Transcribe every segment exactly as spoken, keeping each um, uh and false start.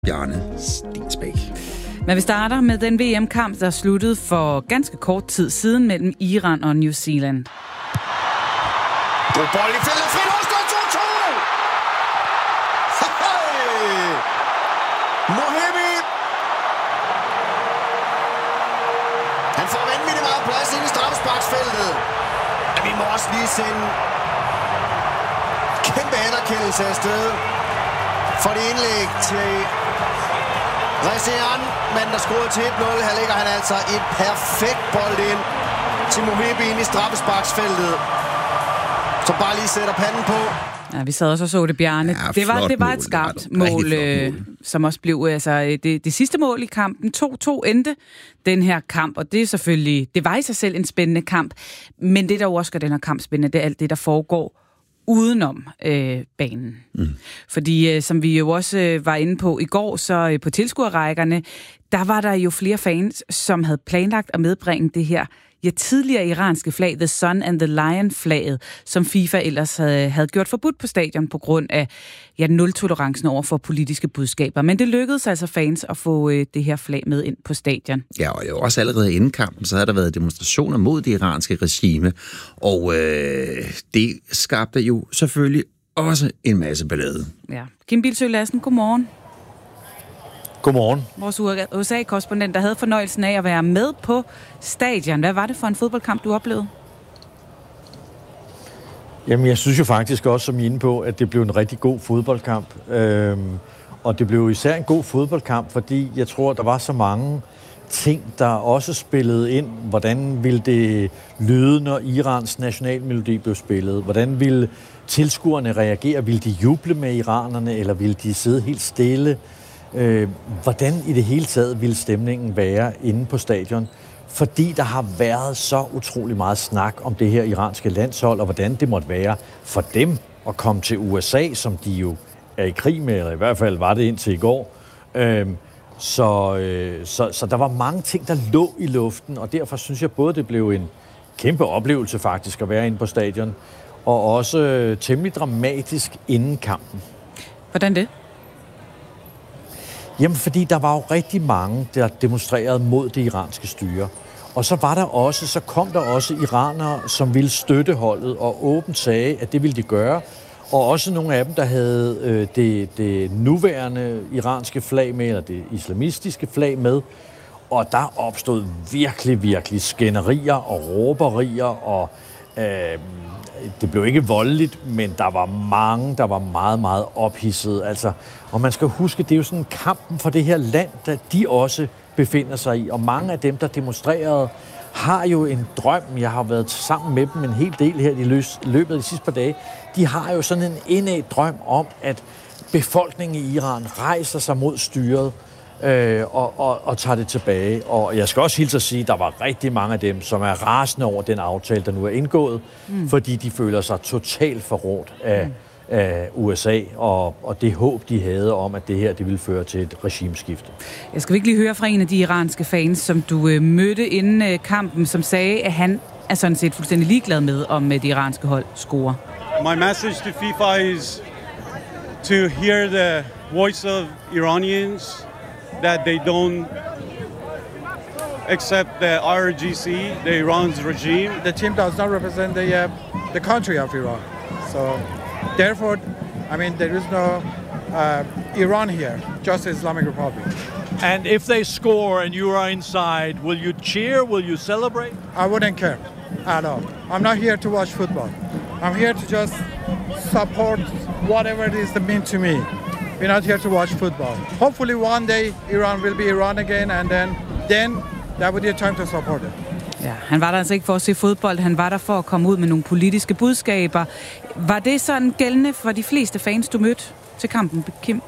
Bjarne Stensbæk. Men vi starter med den V M-kamp, der sluttede for ganske kort tid siden mellem Iran og New Zealand. God bold i feltet, frit hold, står to to! Hey! Mohemi! Han får vanvittigt meget plads ind i straffesparksfeltet. Men vi må også lige sende kæmpe anerkendelse afsted for det indlæg til Rezian, mand der scorede til et nul. Her ligger han altså et perfekt bold ind til Mohemi ind i straffesparksfeltet, som bare lige sætter panden på. Ja, vi sad også og så det, Bjarne. Ja, det, var, det var mål. et skarpt Det var et mål, øh, mål, som også blev altså, det, det sidste mål i kampen. to to endte den her kamp, og det er selvfølgelig, det var i sig selv en spændende kamp, men det, der også gør den her kamp spændende, det er alt det, der foregår udenom øh, banen. Mm. Fordi, øh, som vi jo også øh, var inde på i går, så øh, på tilskuerrækkerne, der var der jo flere fans, som havde planlagt at medbringe det her ja, tidligere iranske flag, The Sun and the Lion-flaget, som FIFA ellers havde, havde gjort forbudt på stadion på grund af ja, nul-tolerancen over for politiske budskaber. Men det lykkedes altså fans at få øh, det her flag med ind på stadion. Ja, og jo også allerede inden kampen, så havde der været demonstrationer mod det iranske regime, og øh, det skabte jo selvfølgelig også en masse ballade. Ja. Kim Bilsøe Lassen, godmorgen. Godmorgen. Vores U S A-korrespondent, der havde fornøjelsen af at være med på stadion. Hvad var det for en fodboldkamp, du oplevede? Jamen, jeg synes jo faktisk også, som I er inde på, at det blev en rigtig god fodboldkamp. Øhm, og det blev især en god fodboldkamp, fordi jeg tror, der var så mange ting, der også spillede ind. Hvordan ville det lyde, når Irans nationalmelodi blev spillet? Hvordan ville tilskuerne reagere? Ville de juble med iranerne, eller ville de sidde helt stille? Øh, hvordan i det hele taget ville stemningen være inde på stadion? Fordi der har været så utrolig meget snak om det her iranske landshold, og hvordan det måtte være for dem at komme til U S A, som de jo er i krig med, eller i hvert fald var det indtil i går. Øh, så, øh, så, så der var mange ting, der lå i luften, og derfor synes jeg både, det blev en kæmpe oplevelse faktisk at være inde på stadion, og også øh, temmelig dramatisk inden kampen. Hvordan det? Jamen, fordi der var jo rigtig mange, der demonstrerede mod det iranske styre. Og så var der også, så kom der også iranere, som ville støtte holdet og åbent sagde, at det ville de gøre. Og også nogle af dem, der havde øh, det, det nuværende iranske flag med, eller det islamistiske flag med. Og der opstod virkelig, virkelig skænderier og råberier, og øh, det blev ikke voldeligt, men der var mange, der var meget, meget ophidset. Altså, og man skal huske, det er jo sådan kampen for det her land, der de også befinder sig i. Og mange af dem, der demonstrerede, har jo en drøm. Jeg har været sammen med dem en hel del her i løbet af de sidste par dage. De har jo sådan en indæd drøm om, at befolkningen i Iran rejser sig mod styret øh, og, og, og tager det tilbage. Og jeg skal også hilse at sige, at der var rigtig mange af dem, som er rasende over den aftale, der nu er indgået, mm. fordi de føler sig totalt forrådt af, mm. af U S A, og, og det håb, de havde om, at det her det ville føre til et regimeskifte. Jeg skal virkelig høre fra en af de iranske fans, som du øh, mødte inden øh, kampen, som sagde, at han er sådan set fuldstændig ligeglad med, om øh, det iranske hold scorer. My message to FIFA is to hear the voice of Iranians, that they don't accept the I R G C, the Iran's regime. The team does not represent the uh, the country of Iran, so therefore, I mean, there is no uh, Iran here, just the Islamic Republic. And if they score and you are inside, will you cheer? Will you celebrate? I wouldn't care at all. I'm not here to watch football. I'm here to just support whatever it is that means to me. We're not here to watch football. Hopefully one day Iran will be Iran again, and then, then that would be a time to support it. Ja, han var der altså ikke for at se fodbold, han var der for at komme ud med nogle politiske budskaber. Var det sådan gældende for de fleste fans, du mødte til kampen, Kim?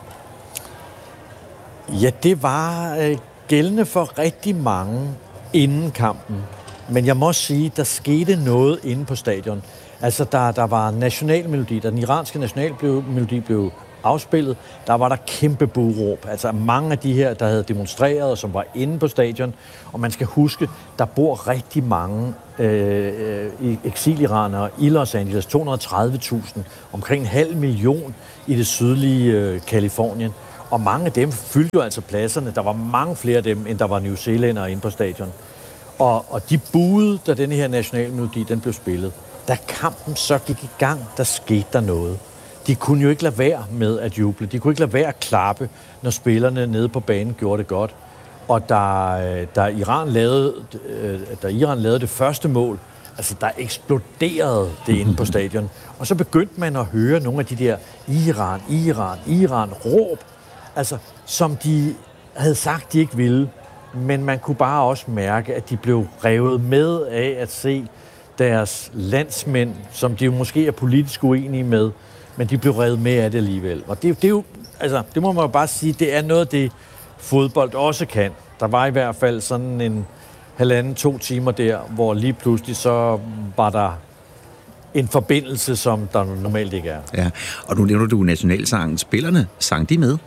Ja, det var øh, gældende for rigtig mange inden kampen. Men jeg må sige, der skete noget inde på stadion. Altså, der, der var nationalmelodi, da den iranske nationalmelodi blev afspillet, der var der kæmpe buråb. Altså mange af de her, der havde demonstreret, og som var inde på stadion. Og man skal huske, der bor rigtig mange øh, eksiliranere i Los Angeles. to hundrede og tredive tusind, omkring en halv million i det sydlige øh, Kalifornien. Og mange af dem fyldte jo altså pladserne. Der var mange flere af dem, end der var New Zealandere inde på stadion. Og, og de buede, da denne her nationalmelodi, den blev spillet. Da kampen så gik i gang, der skete der noget. De kunne jo ikke lade være med at juble. De kunne ikke lade være at klappe, når spillerne nede på banen gjorde det godt. Og da, da, Iran, lavede, da Iran lavede det første mål, altså der eksploderede det inde på stadion. Og så begyndte man at høre nogle af de der Iran, Iran, Iran råb, altså som de havde sagt, de ikke ville. Men man kunne bare også mærke, at de blev revet med af at se deres landsmænd, som de jo måske er politisk uenige med, men de blev revet med af det alligevel. Og det, det er jo, altså, det må man jo bare sige, det er noget af det, fodbold også kan. Der var i hvert fald sådan en halvanden, to timer der, hvor lige pludselig så var der en forbindelse, som der normalt ikke er. Ja, og nu nævner du nationalsangen. Spillerne, sang de med?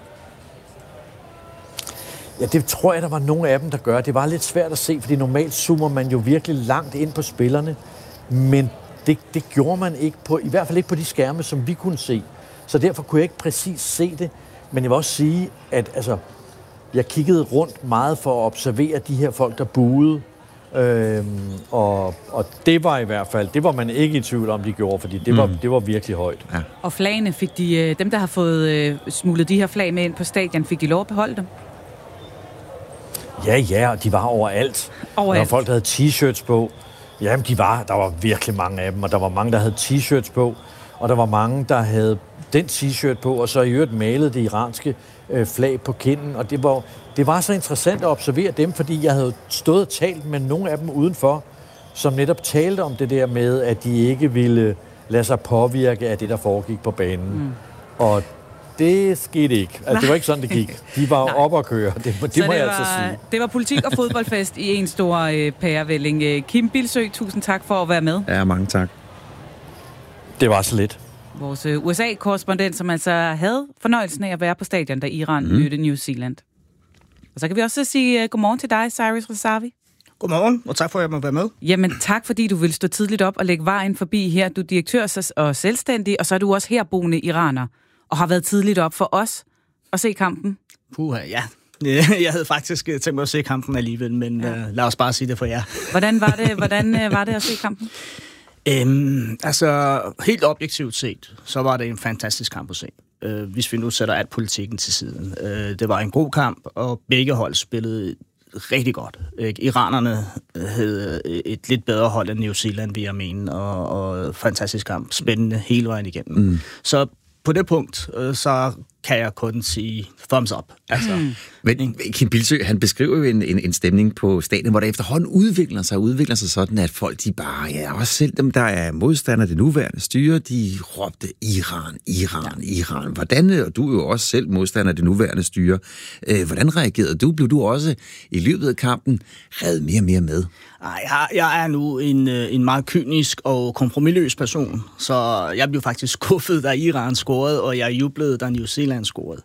Ja, det tror jeg, der var nogle af dem, der gør. Det var lidt svært at se, fordi normalt zoomer man jo virkelig langt ind på spillerne, men det, det gjorde man ikke på, i hvert fald ikke på de skærme, som vi kunne se. Så derfor kunne jeg ikke præcis se det, men jeg vil også sige, at altså, jeg kiggede rundt meget for at observere de her folk, der buede, øhm, og, og det var i hvert fald, det var man ikke i tvivl om, de gjorde, fordi det var, mm. det var virkelig højt. Ja. Og flagene, fik de, dem der har fået smuglet de her flag med ind på stadion, fik de lov at beholde dem? Ja, ja, og de var overalt. Overalt. Der var folk, der havde t-shirts på. Jamen, de var, der var virkelig mange af dem, og der var mange, der havde t-shirts på, og der var mange, der havde den t-shirt på, og så i øvrigt malede det iranske øh, flag på kinden, og det var, det var så interessant at observere dem, fordi jeg havde stået og talt med nogle af dem udenfor, som netop talte om det der med, at de ikke ville lade sig påvirke af det, der foregik på banen. Mm. Og det skete ikke. Altså, det var ikke sådan, det gik. De var oppe at køre. Det, det må det jeg var, altså sige. Det var politik og fodboldfest i en stor øh, pærevælling. Kim Bilsøe, tusind tak for at være med. Ja, mange tak. Det var så lidt. Vores øh, U S A-korrespondent, som altså havde fornøjelsen af at være på stadion, da Iran mm. mødte New Zealand. Og så kan vi også sige uh, godmorgen til dig, Cyrus Razavi. Godmorgen, og tak for, at jeg må være med. Jamen tak, fordi du vil stå tidligt op og lægge vejen forbi her. Du er direktør og selvstændig, og så er du også herboende iraner, og har været tidligt op for os at se kampen. Puha, ja. Jeg havde faktisk tænkt mig at se kampen alligevel, men ja. uh, lad os bare sige det for jer. Hvordan var det, hvordan, uh, var det at se kampen? Øhm, altså, helt objektivt set, så var det en fantastisk kamp at se. Uh, hvis vi nu sætter alt politikken til siden. Uh, det var en god kamp, og begge hold spillede rigtig godt. Ikke? Iranerne havde et lidt bedre hold end New Zealand, vil jeg mene, og, og fantastisk kamp. Spændende hele vejen igennem. Mm. Så på det punkt, øh, så kan jeg kun sige thumbs up. Altså, mm. Men Kim Bilsøe, han beskriver jo en, en, en stemning på stadion, hvor der efterhånden udvikler sig, udvikler sig sådan, at folk, de bare, ja, også selv dem, der er modstandere det nuværende styre, de råbte Iran, Iran, ja. Iran. Hvordan, og du er jo også selv modstander det nuværende styre, øh, hvordan reagerede du? Blev du også i løbet af kampen revet mere og mere med? Jeg, jeg er nu en, en meget kynisk og kompromisløs person, så jeg blev faktisk skuffet, da Iran scorede, og jeg jublede, da New Zealand scorede.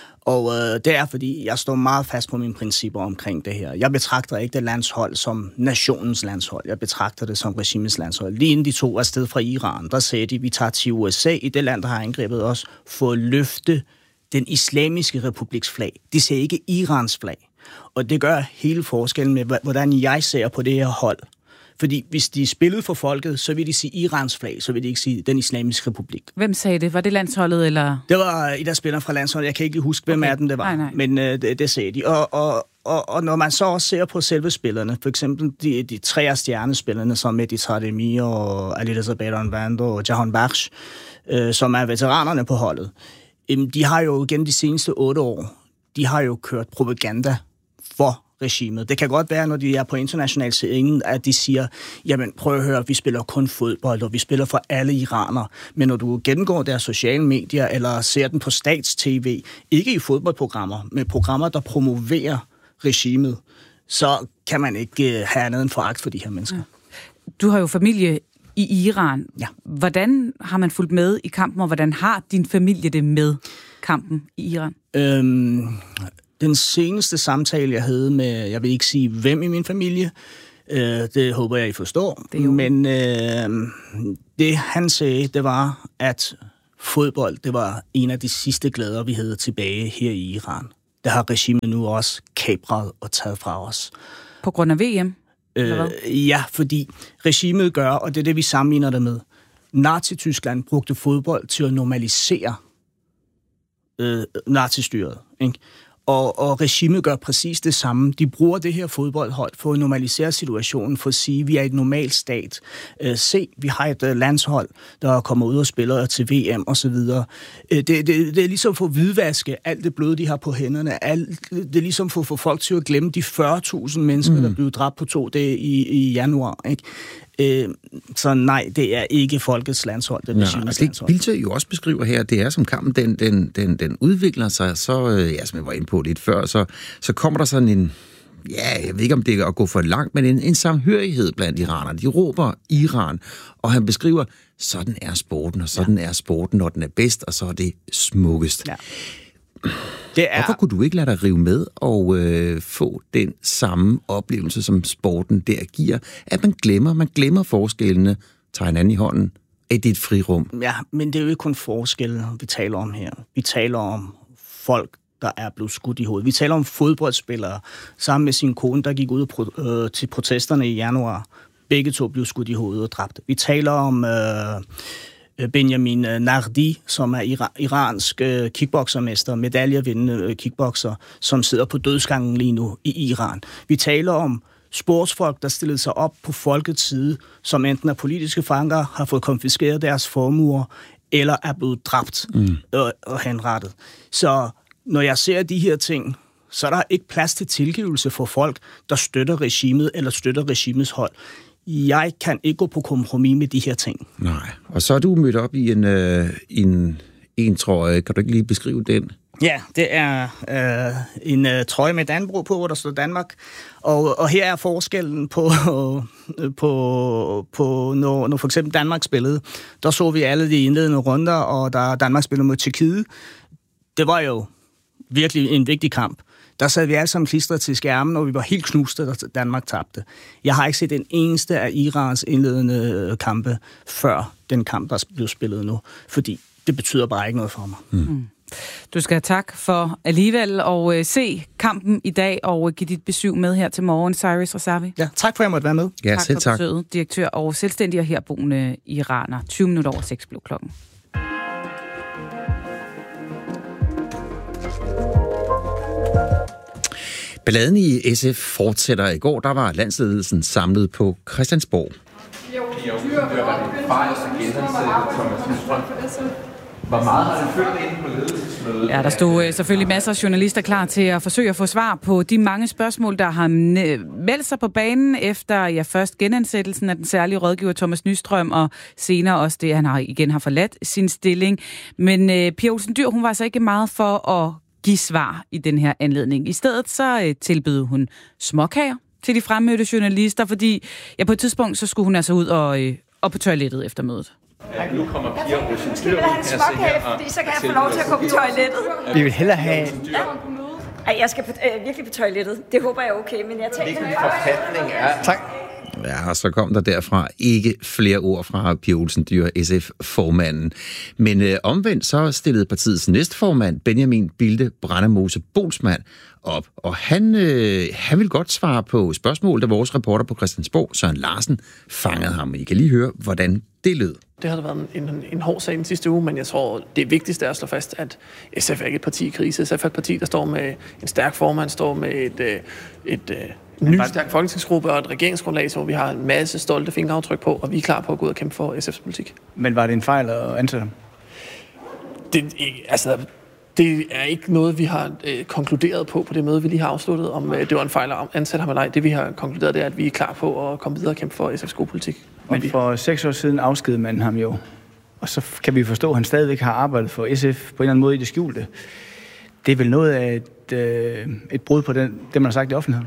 Og øh, det er, fordi jeg står meget fast på mine principper omkring det her. Jeg betragter ikke det landshold som nationens landshold. Jeg betragter det som regimets landshold. Lige inden de to er sted fra Iran, der sagde de, vi tager til U S A, i det land, der har angrebet os, for at løfte den islamiske republiks flag. De ser ikke Irans flag. Og det gør hele forskellen med, hvordan jeg ser på det her hold. Fordi hvis de spillede for folket, så vil de sige Irans flag, så vil de ikke sige den islamiske republik. Hvem sagde det? Var det landsholdet, eller? Det var et af spillerne fra landsholdet. Jeg kan ikke lige huske, hvem okay. af dem det var. Nej, nej. Men uh, det, det sagde de. Og, og, og, og når man så også ser på selve spillerne, for eksempel de, de tre af stjernespillerne, som Mehdi Taremi og Alireza Bayramvand og Jahan Bakhsh, uh, som er veteranerne på holdet, um, de har jo gennem de seneste otte år, de har jo kørt propaganda for regimet. Det kan godt være, når de er på international scenen, at de siger, jamen prøv at høre, vi spiller kun fodbold, og vi spiller for alle iranere. Men når du gennemgår deres sociale medier, eller ser den på stats-tv, ikke i fodboldprogrammer, men programmer, der promoverer regimet, så kan man ikke have andet end foragt for de her mennesker. Ja. Du har jo familie i Iran. Ja. Hvordan har man fulgt med i kampen, og hvordan har din familie det med kampen i Iran? Øhm... Den seneste samtale, jeg havde med, jeg vil ikke sige hvem i min familie, øh, det håber jeg, I forstår, men øh, det han sagde, det var, at fodbold, det var en af de sidste glæder, vi havde tilbage her i Iran. Det har regimet nu også kapret og taget fra os. På grund af V M? Øh, ja, fordi regimet gør, og det er det, vi sammenligner det med. Nazi-Tyskland brugte fodbold til at normalisere øh, nazistyret, ikke? Og, og regimet gør præcis det samme. De bruger det her fodboldhold for at normalisere situationen, for at sige, at vi er et normalt stat. Øh, se, vi har et uh, landshold, der kommer ud og spiller til V M og så videre. Øh, det, det, det er ligesom for at hvidvaske alt det bløde, de har på hænderne. Alt, det er ligesom for at få folk til at glemme de fyrre tusind mennesker, mm. der blev dræbt på to dage i, i januar, ikke? Øh, så nej, det er ikke folkets landshold, det er regimets landshold. Det Bildsøe jo også beskriver her, det er som kampen, den, den, den, den udvikler sig, så, ja, som jeg var inde på lidt før, så, så kommer der sådan en, ja, jeg ved ikke om det er at gå for langt, men en, en samhørighed blandt iranerne. De råber Iran, og han beskriver, sådan er sporten, og sådan ja. er sporten, når den er bedst, og så er det smukkest. Ja. Det er... Hvorfor kunne du ikke lade dig rive med og øh, få den samme oplevelse, som sporten der giver? At man glemmer, man glemmer forskellene, tager hinanden i hånden, at det er et frirum. Ja, men det er jo ikke kun forskelle, vi taler om her. Vi taler om folk, der er blevet skudt i hovedet. Vi taler om fodboldspillere, sammen med sin kone, der gik ud pro- øh, til protesterne i januar. Begge to blev skudt i hovedet og dræbt. Vi taler om... Øh, Benjamin Nardi, som er ira- iransk øh, kickboksermester, medaljevindende øh, kickbokser, som sidder på dødsgangen lige nu i Iran. Vi taler om sportsfolk, der stillede sig op på folkets side, som enten er politiske fanger, har fået konfiskeret deres formuer, eller er blevet dræbt mm. og, og henrettet. Så når jeg ser de her ting, så er der ikke plads til tilgivelse for folk, der støtter regimet eller støtter regimets hold. Jeg kan ikke gå på kompromis med de her ting. Nej, og så er du mødt op i en, øh, en, en trøje. Kan du ikke lige beskrive den? Ja, det er øh, en øh, trøje med Dannebrog på, hvor der står Danmark. Og, og her er forskellen på, øh, på, på når, når for eksempel Danmark spillede. Der så vi alle de indledende runder, og da Danmark spillede mod Tjekkiet. Det var jo virkelig en vigtig kamp. Der sad vi alle sammen klistret til skærmen, og vi var helt knuste, da Danmark tabte. Jeg har ikke set den eneste af Irans indledende kampe før den kamp, der blev spillet nu, fordi det betyder bare ikke noget for mig. Mm. Mm. Du skal have tak for alligevel at øh, se kampen i dag og give dit besøg med her til morgen, Cyrus Razavi. Ja, tak for at jeg måtte være med. Ja, tak selv for tak. besøget, direktør og selvstændig og herboende iraner. tyve minutter over seks blev klokken. Balladen i S F fortsætter. I går, der var landsledelsen samlet på Christiansborg. Hvor meget har det følt inde på ledelsesmødet? Ja, der stod øh, selvfølgelig masser af journalister klar til at forsøge at få svar på de mange spørgsmål, der har meldt sig på banen efter ja, først genansættelsen af den særlige rådgiver Thomas Nystrøm, og senere også det, han har igen har forladt sin stilling. Men øh, Pia Olsen Dyhr, hun var altså ikke meget for at give svar i den her anledning. I stedet så øh, tilbød hun småkager til de fremmødte journalister, fordi ja, på et tidspunkt så skulle hun altså ud og, øh, og på toilettet efter mødet. Ja, nu kommer Pia Olsen Dyhr. Vi vil have en småkage, fordi så kan jeg få lov til at gå på toilettet. Vi vil hellere have... Ja. Ej, jeg skal på, øh, virkelig på toilettet. Det håber jeg er okay, men jeg tager det. Hvilken forfatning er... Tak. Ja, og så kom der derfra ikke flere ord fra Pia Olsen Dyhr, S F-formanden. Men øh, omvendt så stillede partiets næstformand, Benjamin Bilde Brandemose Bolsmann, op. Og han, øh, han ville godt svare på spørgsmål, da vores reporter på Christiansborg, Søren Larsen, fangede ham. I kan lige høre, hvordan det lød. Det har været en, en, en hård sag den sidste uge, men jeg tror, det vigtigste er at slå fast, at S F er ikke et parti i krise. S F er et parti, der står med en stærk formand, står med et, et, et en ny stærk folketingsgruppe og et regeringsgrundlag, hvor vi har en masse stolte fingeraftryk på, og vi er klar på at gå ud og kæmpe for S F's politik. Men var det en fejl at ansætte ham? Det, altså, det er ikke noget, vi har øh, konkluderet på på det møde, vi lige har afsluttet, om øh, det var en fejl at ansætte ham eller ej. Det, vi har konkluderet, det er, at vi er klar på at komme videre og kæmpe for S F's gode politik. Men for seks år siden afskedede man ham jo, og så kan vi forstå, at han stadigvæk har arbejdet for S F på en eller anden måde i det skjulte. Det er vel noget af et, øh, et brud på den, det, man har sagt i offentligheden?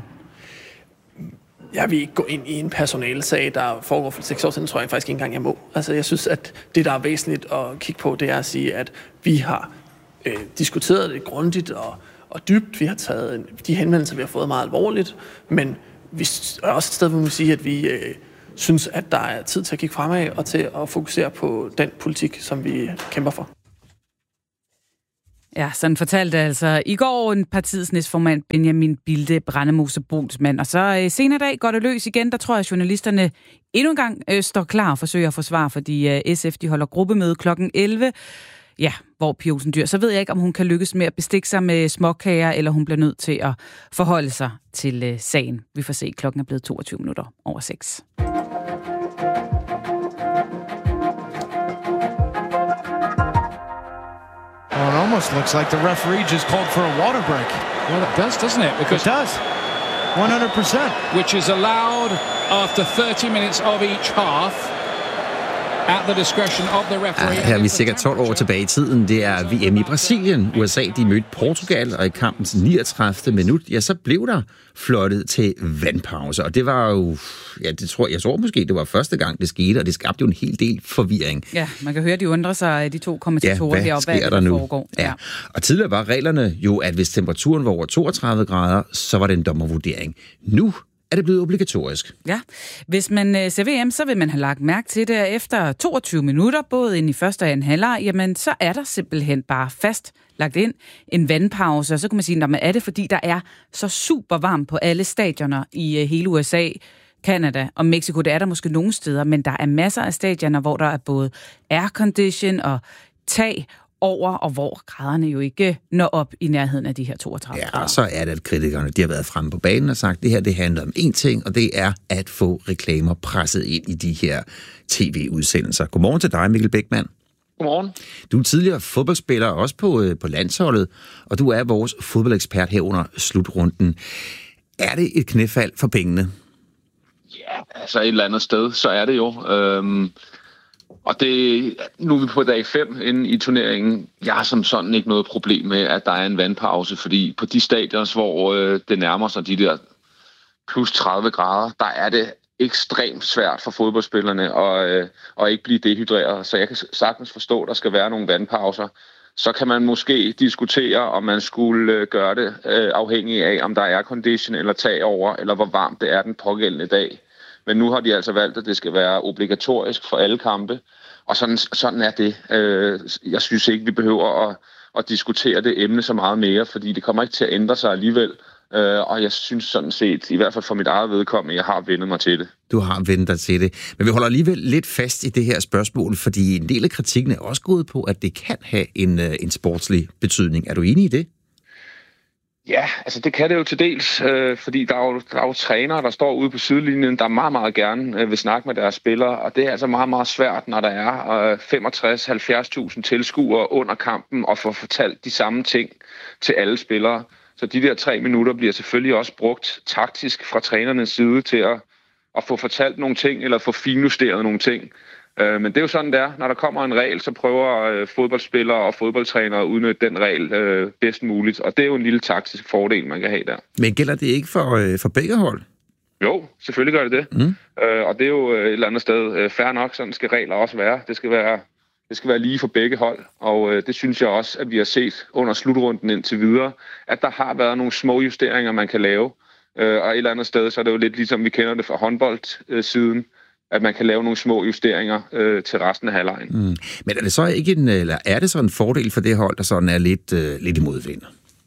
Jeg vil ikke gå ind i en personalesag, der foregår for seks år siden, tror jeg faktisk ikke engang, jeg må. Altså, jeg synes, at det, der er væsentligt at kigge på, det er at sige, at vi har øh, diskuteret det grundigt og, og dybt. Vi har taget de henvendelser, vi har fået meget alvorligt, men vi er også et sted, hvor vi sige, at vi øh, synes, at der er tid til at kigge fremad og til at fokusere på den politik, som vi kæmper for. Ja, sådan fortalte altså i går en partiets næstformand Benjamin Bilde Brandemose Brunsmand. Og så øh, senere i dag går det løs igen. Der tror jeg, at journalisterne endnu en gang øh, står klar og forsøger at forsvare, fordi øh, S F de holder gruppemøde klokken elleve. Ja, hvor Pia Olsen Dyhr. Så ved jeg ikke, om hun kan lykkes med at bestikke sig med småkager, eller hun bliver nødt til at forholde sig til øh, sagen. Vi får se, klokken er blevet toogtyve minutter over seks. Well, it almost looks like the referee just called for a water break. Well, it does, doesn't it? Because it does. one hundred percent. Which is allowed after thirty minutes of each half. At the discretion of the referee. Ja, her er vi cirka tolv år tilbage i tiden. Det er V M i Brasilien. U S A, de mødte Portugal, og i kampens niogtredivte minut, ja, så blev der fløjtet til vandpause. Og det var jo, ja, det tror, jeg tror måske, det var første gang, det skete, og det skabte jo en hel del forvirring. Ja, man kan høre, de undrer sig, de to kommentatorer ja, heroppe, hvad sker der nu? Foregår. Ja. Ja. Og tidligere var reglerne jo, at hvis temperaturen var over toogtredive grader, så var det en dommervurdering. Nu er det blevet obligatorisk. Ja, hvis man ser V M, så vil man have lagt mærke til det, efter toogtyve minutter, både ind i første og anden halvleg, jamen så er der simpelthen bare fast lagt ind en vandpause, og så kan man sige, at er det, fordi der er så super varmt på alle stadioner i hele U S A, Canada og Mexico. Det er der måske nogle steder, men der er masser af stadioner, hvor der er både aircondition og tag over, og hvor graderne jo ikke når op i nærheden af de her toogtredive grader. Ja, og så er det, at kritikerne de har været fremme på banen og sagt, at det her det handler om én ting, og det er at få reklamer presset ind i de her tv-udsendelser. Godmorgen til dig, Mikkel Bækman. Godmorgen. Du er tidligere fodboldspiller, også på, på landsholdet, og du er vores fodboldekspert her under slutrunden. Er det et knæfald for pengene? Ja, altså et eller andet sted, så er det jo. Øhm Og det, nu er vi på dag fem inde i turneringen. Jeg har som sådan ikke noget problem med, at der er en vandpause, fordi på de stadions, hvor øh, det nærmer sig de der plus tredive grader, der er det ekstremt svært for fodboldspillerne at, øh, at ikke blive dehydreret. Så jeg kan sagtens forstå, at der skal være nogle vandpauser. Så kan man måske diskutere, om man skulle øh, gøre det øh, afhængig af, om der er condition eller tag over, eller hvor varmt det er den pågældende dag. Men nu har de altså valgt, at det skal være obligatorisk for alle kampe, og sådan, sådan er det. Jeg synes ikke, vi behøver at, at diskutere det emne så meget mere, fordi det kommer ikke til at ændre sig alligevel. Og jeg synes sådan set, i hvert fald for mit eget vedkommende, jeg har vendt mig til det. Du har vendt dig til det. Men vi holder alligevel lidt fast i det her spørgsmål, fordi en del af kritikken er også gået på, at det kan have en, en sportslig betydning. Er du enig i det? Ja, altså det kan det jo til dels, øh, fordi der er, jo, der er jo trænere, der står ude på sidelinjen, der meget, meget gerne øh, vil snakke med deres spillere, og det er altså meget, meget svært, når der er øh, femogtres til halvfjerds tusind tilskuere under kampen og få fortalt de samme ting til alle spillere. Så de der tre minutter bliver selvfølgelig også brugt taktisk fra trænernes side til at, at få fortalt nogle ting eller få finjusteret nogle ting. Men det er jo sådan, det er. Når der kommer en regel, så prøver fodboldspillere og fodboldtrænere at udnytte den regel øh, bedst muligt. Og det er jo en lille taktisk fordel, man kan have der. Men gælder det ikke for, øh, for begge hold? Jo, selvfølgelig gør det det. Mm. Øh, og det er jo et eller andet sted fair nok. Sådan skal regler også være. Det skal være, det skal være lige for begge hold. Og øh, det synes jeg også, at vi har set under slutrunden indtil videre, at der har været nogle små justeringer, man kan lave. Øh, og et eller andet sted, så er det jo lidt ligesom vi kender det fra håndboldsiden. At man kan lave nogle små justeringer øh, til resten af halvlejen. Mm. Men er det så ikke en, eller er det så en fordel for det hold, der sådan er lidt, øh, lidt i modvind?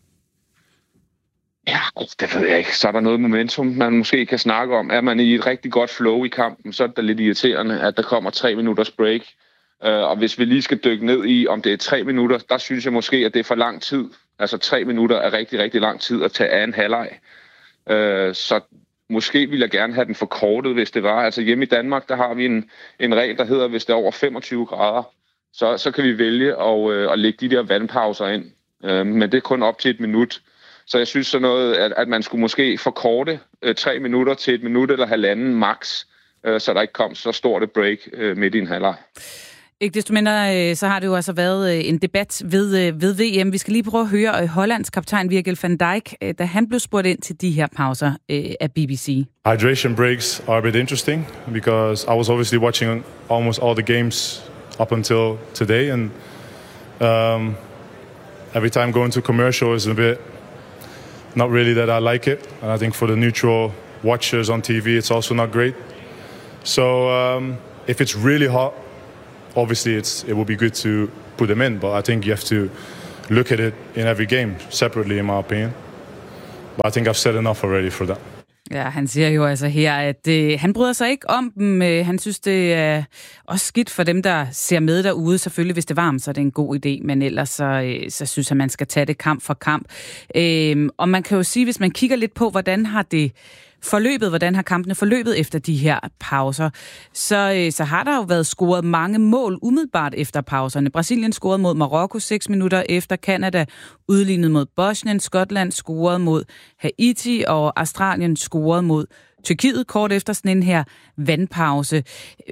Ja, det ved jeg ikke. Så er der noget momentum, man måske kan snakke om. Er man i et rigtig godt flow i kampen, så er det lidt irriterende, at der kommer tre minutters break. Uh, og hvis vi lige skal dykke ned i, om det er tre minutter, der synes jeg måske, at det er for lang tid. Altså tre minutter er rigtig, rigtig lang tid at tage af en halvleg. Uh, så måske ville jeg gerne have den forkortet, hvis det var. Altså hjemme i Danmark, der har vi en, en regel, der hedder, hvis det er over femogtyve grader, så, så kan vi vælge at, øh, at lægge de der vandpauser ind. Øh, men det er kun op til et minut. Så jeg synes så noget, at, at man skulle måske forkorte øh, tre minutter til et minut eller halvanden max, øh, så der ikke kom så stort et break øh, midt i en halvleg. Ikke desto mindre, så har det jo altså været en debat ved, ved V M. Vi skal lige prøve at høre Hollands kaptajn Virgil van Dijk, da han blev spurgt ind til de her pauser af B B C. Hydration breaks are a bit interesting because I was obviously watching almost all the games up until today, and um, every time going to commercial is a bit not really that I like it, and I think for the neutral watchers on T V it's also not great. So um, if it's really hot, obviously, it's it would be good to put them in, but I think you have to look at it in every game separately, in my opinion. But I think I've said enough already for that. Ja, han siger jo altså her, at øh, han bryder sig ikke om dem. Øh, han synes, det er også skidt for dem, der ser med derude. Selvfølgelig, hvis det er varmt, så er det en god idé, men ellers så, øh, så synes han, man skal tage det kamp for kamp. Øh, og man kan jo sige, hvis man kigger lidt på, hvordan har det forløbet, hvordan har kampene forløbet efter de her pauser, så, øh, så har der jo været scoret mange mål umiddelbart efter pauserne. Brasilien scorede mod Marokko seks minutter efter, Canada udlignede mod Bosnien, Skotland scorede mod Haiti, og Australien scorede mod Tyrkiet kort efter sådan en her vandpause.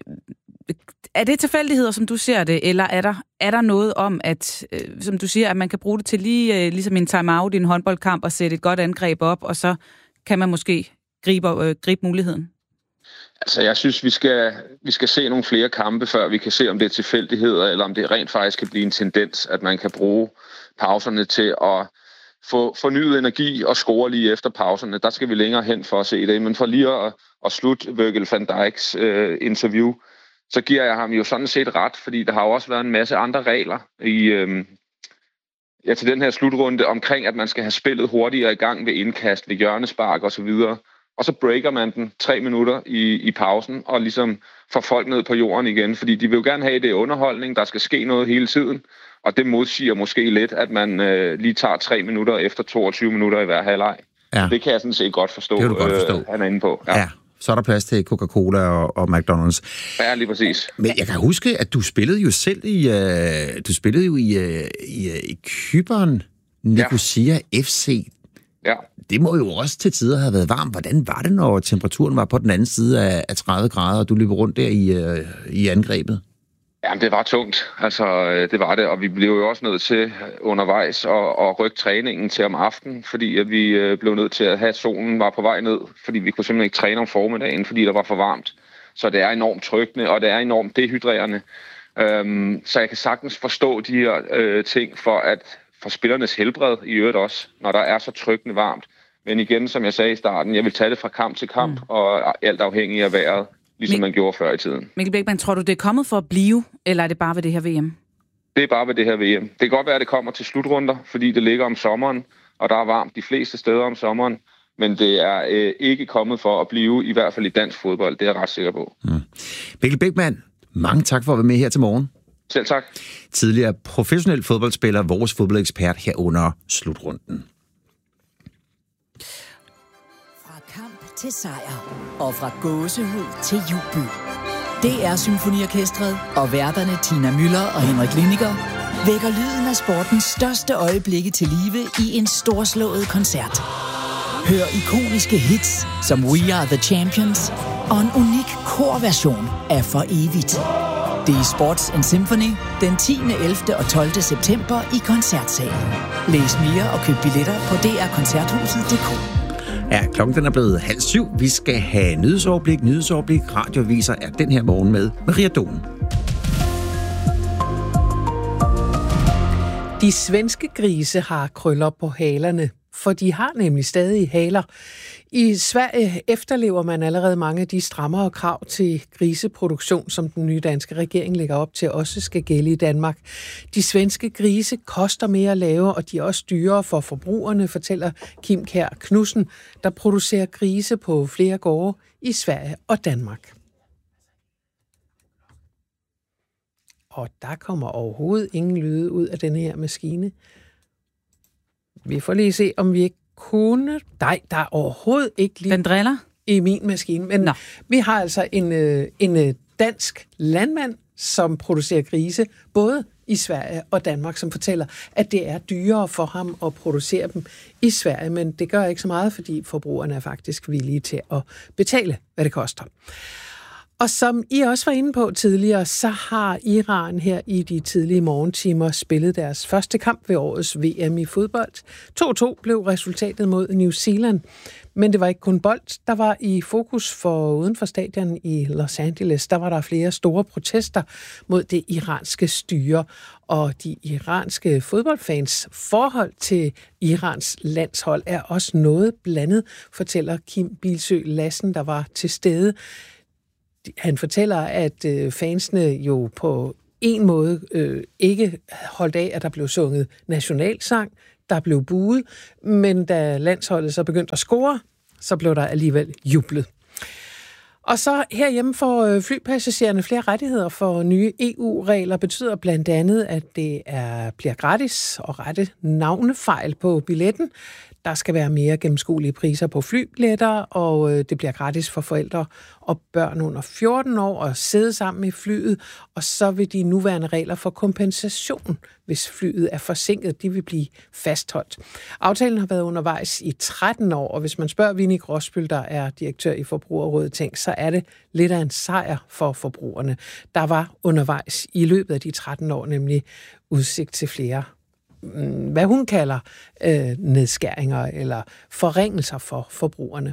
Er det tilfældigheder, som du ser det, eller er der, er der noget om, at, øh, som du siger, at man kan bruge det til lige øh, ligesom en timeout i en håndboldkamp og sætte et godt angreb op, og så kan man måske gribe, øh, gribe muligheden? Altså, jeg synes, vi skal, vi skal se nogle flere kampe, før vi kan se, om det er tilfældigheder, eller om det rent faktisk kan blive en tendens, at man kan bruge pauserne til at få fornyet energi og score lige efter pauserne. Der skal vi længere hen for at se det. Men for lige at, at slutte Virgil van Dijks øh, interview, så giver jeg ham jo sådan set ret, fordi der har jo også været en masse andre regler i, øh, ja, til den her slutrunde omkring, at man skal have spillet hurtigere i gang ved indkast, ved hjørnespark osv., og så breaker man den tre minutter i, i pausen, og ligesom får folk ned på jorden igen, fordi de vil jo gerne have det underholdning, der skal ske noget hele tiden, og det modsiger måske lidt, at man øh, lige tager tre minutter efter toogtyve minutter i hver halvleg. Ja. Det kan jeg sådan set godt forstå, det kan du godt forstå. Øh, han er inde på. Ja. Ja, så er der plads til Coca-Cola og, og McDonald's. Ja, lige præcis. Men jeg kan huske, at du spillede jo selv i, øh, du spillede jo i, øh, i, øh, i Cypern, Nicosia ja. F C. Ja. Det må jo også til tider have været varmt. Hvordan var det, når temperaturen var på den anden side af, af tredive grader, og du løb rundt der i, øh, i angrebet? Jamen, det var tungt. Altså, det var det. Og vi blev jo også nødt til undervejs at, at rykke træningen til om aftenen, fordi at vi blev nødt til at have, at solen var på vej ned, fordi vi kunne simpelthen ikke træne om formiddagen, fordi der var for varmt. Så det er enormt trykkende, og det er enormt dehydrerende. Um, så jeg kan sagtens forstå de her uh, ting for, at, for spillernes helbred i øvrigt også, når der er så trykkende varmt. Men igen, som jeg sagde i starten, jeg vil tage det fra kamp til kamp, mm. og alt afhængig af vejret, ligesom Mik- man gjorde før i tiden. Mikkel Bækman, tror du, det er kommet for at blive, eller er det bare ved det her V M? Det er bare ved det her V M. Det kan godt være, at det kommer til slutrunder, fordi det ligger om sommeren, og der er varmt de fleste steder om sommeren, men det er øh, ikke kommet for at blive, i hvert fald i dansk fodbold. Det er jeg ret sikker på. Mm. Mikkel Bækman, mange tak for at være med her til morgen. Selv tak. Tidligere professionel fodboldspiller, vores fodboldekspert her under slutrunden. Til sejr og fra gåsehud til jubel. D R Symfoniorkestret og værterne Tina Müller og Henrik Lindiger vækker lyden af sportens største øjeblikke til live i en storslået koncert. Hør ikoniske hits som We Are The Champions og en unik korversion af For Evigt. Det er Sports and Symphony den tiende, ellevte og tolvte september i Koncertsalen. Læs mere og køb billetter på d r koncerthuset punktum d k. Ja, klokken den er blevet halv syv. Vi skal have nyhedsoverblik. Nyhedsoverblik. Radioaviser er den her morgen med Maria Dohn. De svenske grise har krøller på halerne, for de har nemlig stadig haler. I Sverige efterlever man allerede mange af de strammere krav til griseproduktion, som den nye danske regering lægger op til også skal gælde i Danmark. De svenske grise koster mere at lave, og de er også dyrere for forbrugerne, fortæller Kim Kjær Knudsen, der producerer grise på flere gårde i Sverige og Danmark. Og der kommer overhovedet ingen lyde ud af den her maskine. Vi får lige se, om vi ikke kunne... Nej, der er overhovedet ikke lige... Den driller? I min maskine. Men Nå. Vi har altså en, en dansk landmand, som producerer grise, både i Sverige og Danmark, som fortæller, at det er dyrere for ham at producere dem i Sverige, men det gør ikke så meget, fordi forbrugerne er faktisk villige til at betale, hvad det koster. Og som I også var inde på tidligere, så har Iran her i de tidlige morgentimer spillet deres første kamp ved årets V M i fodbold. to to blev resultatet mod New Zealand, men det var ikke kun bold, der var i fokus, for uden for stadion i Los Angeles, der var der flere store protester mod det iranske styre, og de iranske fodboldfans forhold til Irans landshold er også noget blandet, fortæller Kim Bilsø Lassen, der var til stede. Han fortæller, at fansene jo på en måde øh, ikke holdt af, at der blev sunget nationalsang, der blev buet, men da landsholdet så begyndte at score, så blev der alligevel jublet. Og så herhjemme får flypassagererne flere rettigheder, for nye E U-regler betyder blandt andet, at det er, bliver gratis at rette navnefejl på billetten. Der skal være mere gennemskuelige priser på flybilletter, og det bliver gratis for forældre og børn under fjorten år at sidde sammen i flyet. Og så vil de nuværende regler for kompensation, hvis flyet er forsinket, de vil blive fastholdt. Aftalen har været undervejs i tretten år, og hvis man spørger Vinnie Gråsbøl, der er direktør i Forbrugerrådet Tænk, så er det lidt af en sejr for forbrugerne. Der var undervejs i løbet af de tretten år nemlig udsigt til flere, hvad hun kalder øh, nedskæringer eller forringelser for forbrugerne.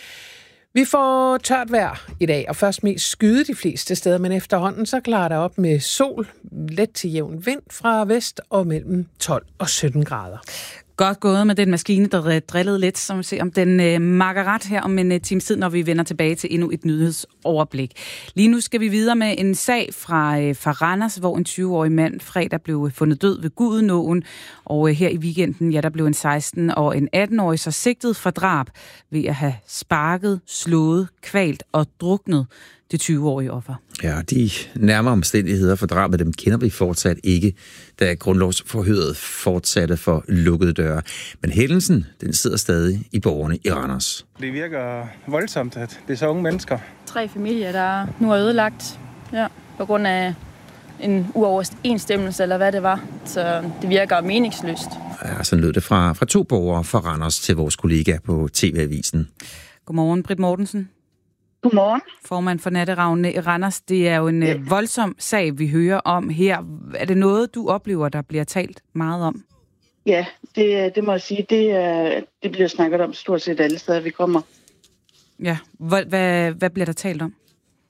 Vi får tørt vejr i dag, og først mest skyde de fleste steder, men efterhånden så klarer der op med sol, let til jævn vind fra vest og mellem tolv og sytten grader. Godt gået med den maskine, der drillede lidt, så vi ser om den øh, makker ret her om en øh, times tid, når vi vender tilbage til endnu et nyhedsoverblik. Lige nu skal vi videre med en sag fra, øh, fra Randers, hvor en tyve-årig mand fredag blev fundet død ved Gudenåen, og øh, her i weekenden, ja, der blev en seksten- og en atten-årig så sigtet for drab ved at have sparket, slået, kvalt og druknet det tyve-årige offer. Ja, de nærmere omstændigheder for drabet, dem kender vi fortsat ikke, da grundlovsforhøret fortsatte for lukkede døre. Men hændelsen, den sidder stadig i borgerne i Randers. Det virker voldsomt, at det er så unge mennesker. Tre familier, der nu er ødelagt, ja, på grund af en uoverensstemmelse, eller hvad det var. Så det virker meningsløst. Ja, sådan lød det fra, fra to borgere fra Randers til vores kollega på T V-avisen. Godmorgen, Britt Mortensen. Godmorgen. Formand for Natteravnene i Randers. Det er jo en ja. voldsom sag, vi hører om her. Er det noget, du oplever, der bliver talt meget om? Ja, det, det må jeg sige. Det, det bliver snakket om stort set alle steder, vi kommer. Ja, hvad, hvad, hvad bliver der talt om?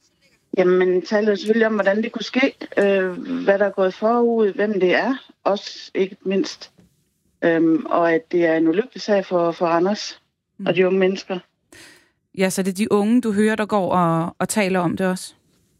Jamen, taler selvfølgelig om, hvordan det kunne ske, øh, hvad der er gået forud, hvem det er, også ikke mindst. Øhm, og at det er en ulykkelig sag for, for Randers mm. og de unge mennesker. Ja, så det er de unge, du hører, der går og, og taler om det også?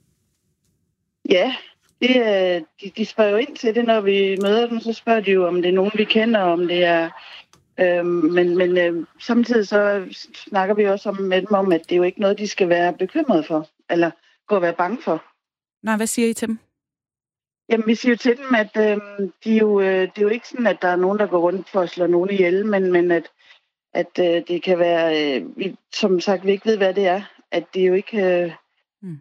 Ja, det, de, de spørger jo ind til det, når vi møder dem, så spørger de jo, om det er nogen, vi kender, om det er... Øh, men men øh, samtidig så snakker vi også om, med dem om, at det er jo ikke noget, de skal være bekymrede for, eller gå og være bange for. Nej, hvad siger I til dem? Jamen, vi siger jo til dem, at øh, de jo, øh, det er jo ikke sådan, at der er nogen, der går rundt for at slå nogen ihjel, men, men at at øh, det kan være, øh, vi, som sagt, vi ikke ved, hvad det er, at det jo ikke... Øh... Hmm.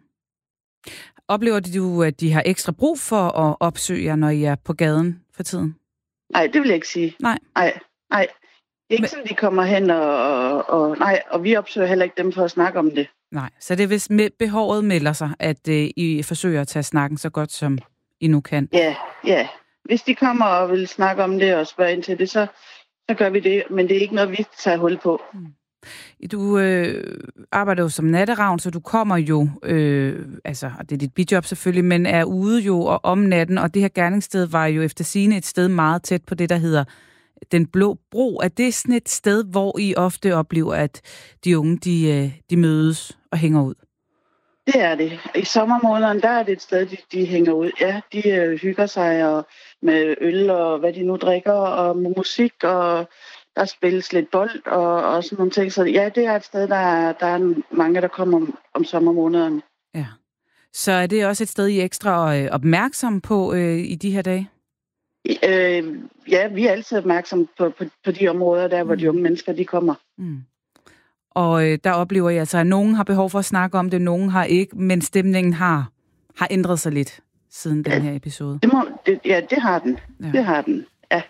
Oplever du, at de har ekstra brug for at opsøge jer, når I er på gaden for tiden? Nej, det vil jeg ikke sige. Nej? Nej, nej. Det er ikke Men... sådan, de kommer hen, og, og, og, nej, og vi opsøger heller ikke dem for at snakke om det. Nej, så det er hvis med behovet melder sig, at øh, I forsøger at tage snakken så godt, som I nu kan? Ja, ja. Hvis de kommer og vil snakke om det og spørge ind til det, så... så gør vi det, men det er ikke noget, vi tager hul på. Du øh, arbejder jo som natteravn, så du kommer jo, øh, altså, det er dit bijob selvfølgelig, men er ude jo og om natten, og det her gerningssted var jo efter sigende et sted meget tæt på det, der hedder Den Blå Bro. Er det sådan et sted, hvor I ofte oplever, at de unge, de, de mødes og hænger ud? Det er det. I sommermånederne, der er det et sted, de, de hænger ud. Ja, de øh, hygger sig og med øl og hvad de nu drikker, og med musik, og der spilles lidt bold og, og sådan nogle ting. Så ja, det er et sted, der er, der er mange, der kommer om, om sommermånederne. Ja. Så er det også et sted, I er ekstra øh, opmærksom på øh, i de her dage? Øh, ja, vi er altid opmærksomme på, på, på de områder, der hvor de unge mennesker, de kommer. Mm. Og øh, der oplever jeg altså, at nogen har behov for at snakke om det, nogen har ikke, men stemningen har, har ændret sig lidt siden ja, den her episode. Det må, det, ja, det har den. Ja. Det har den, ja.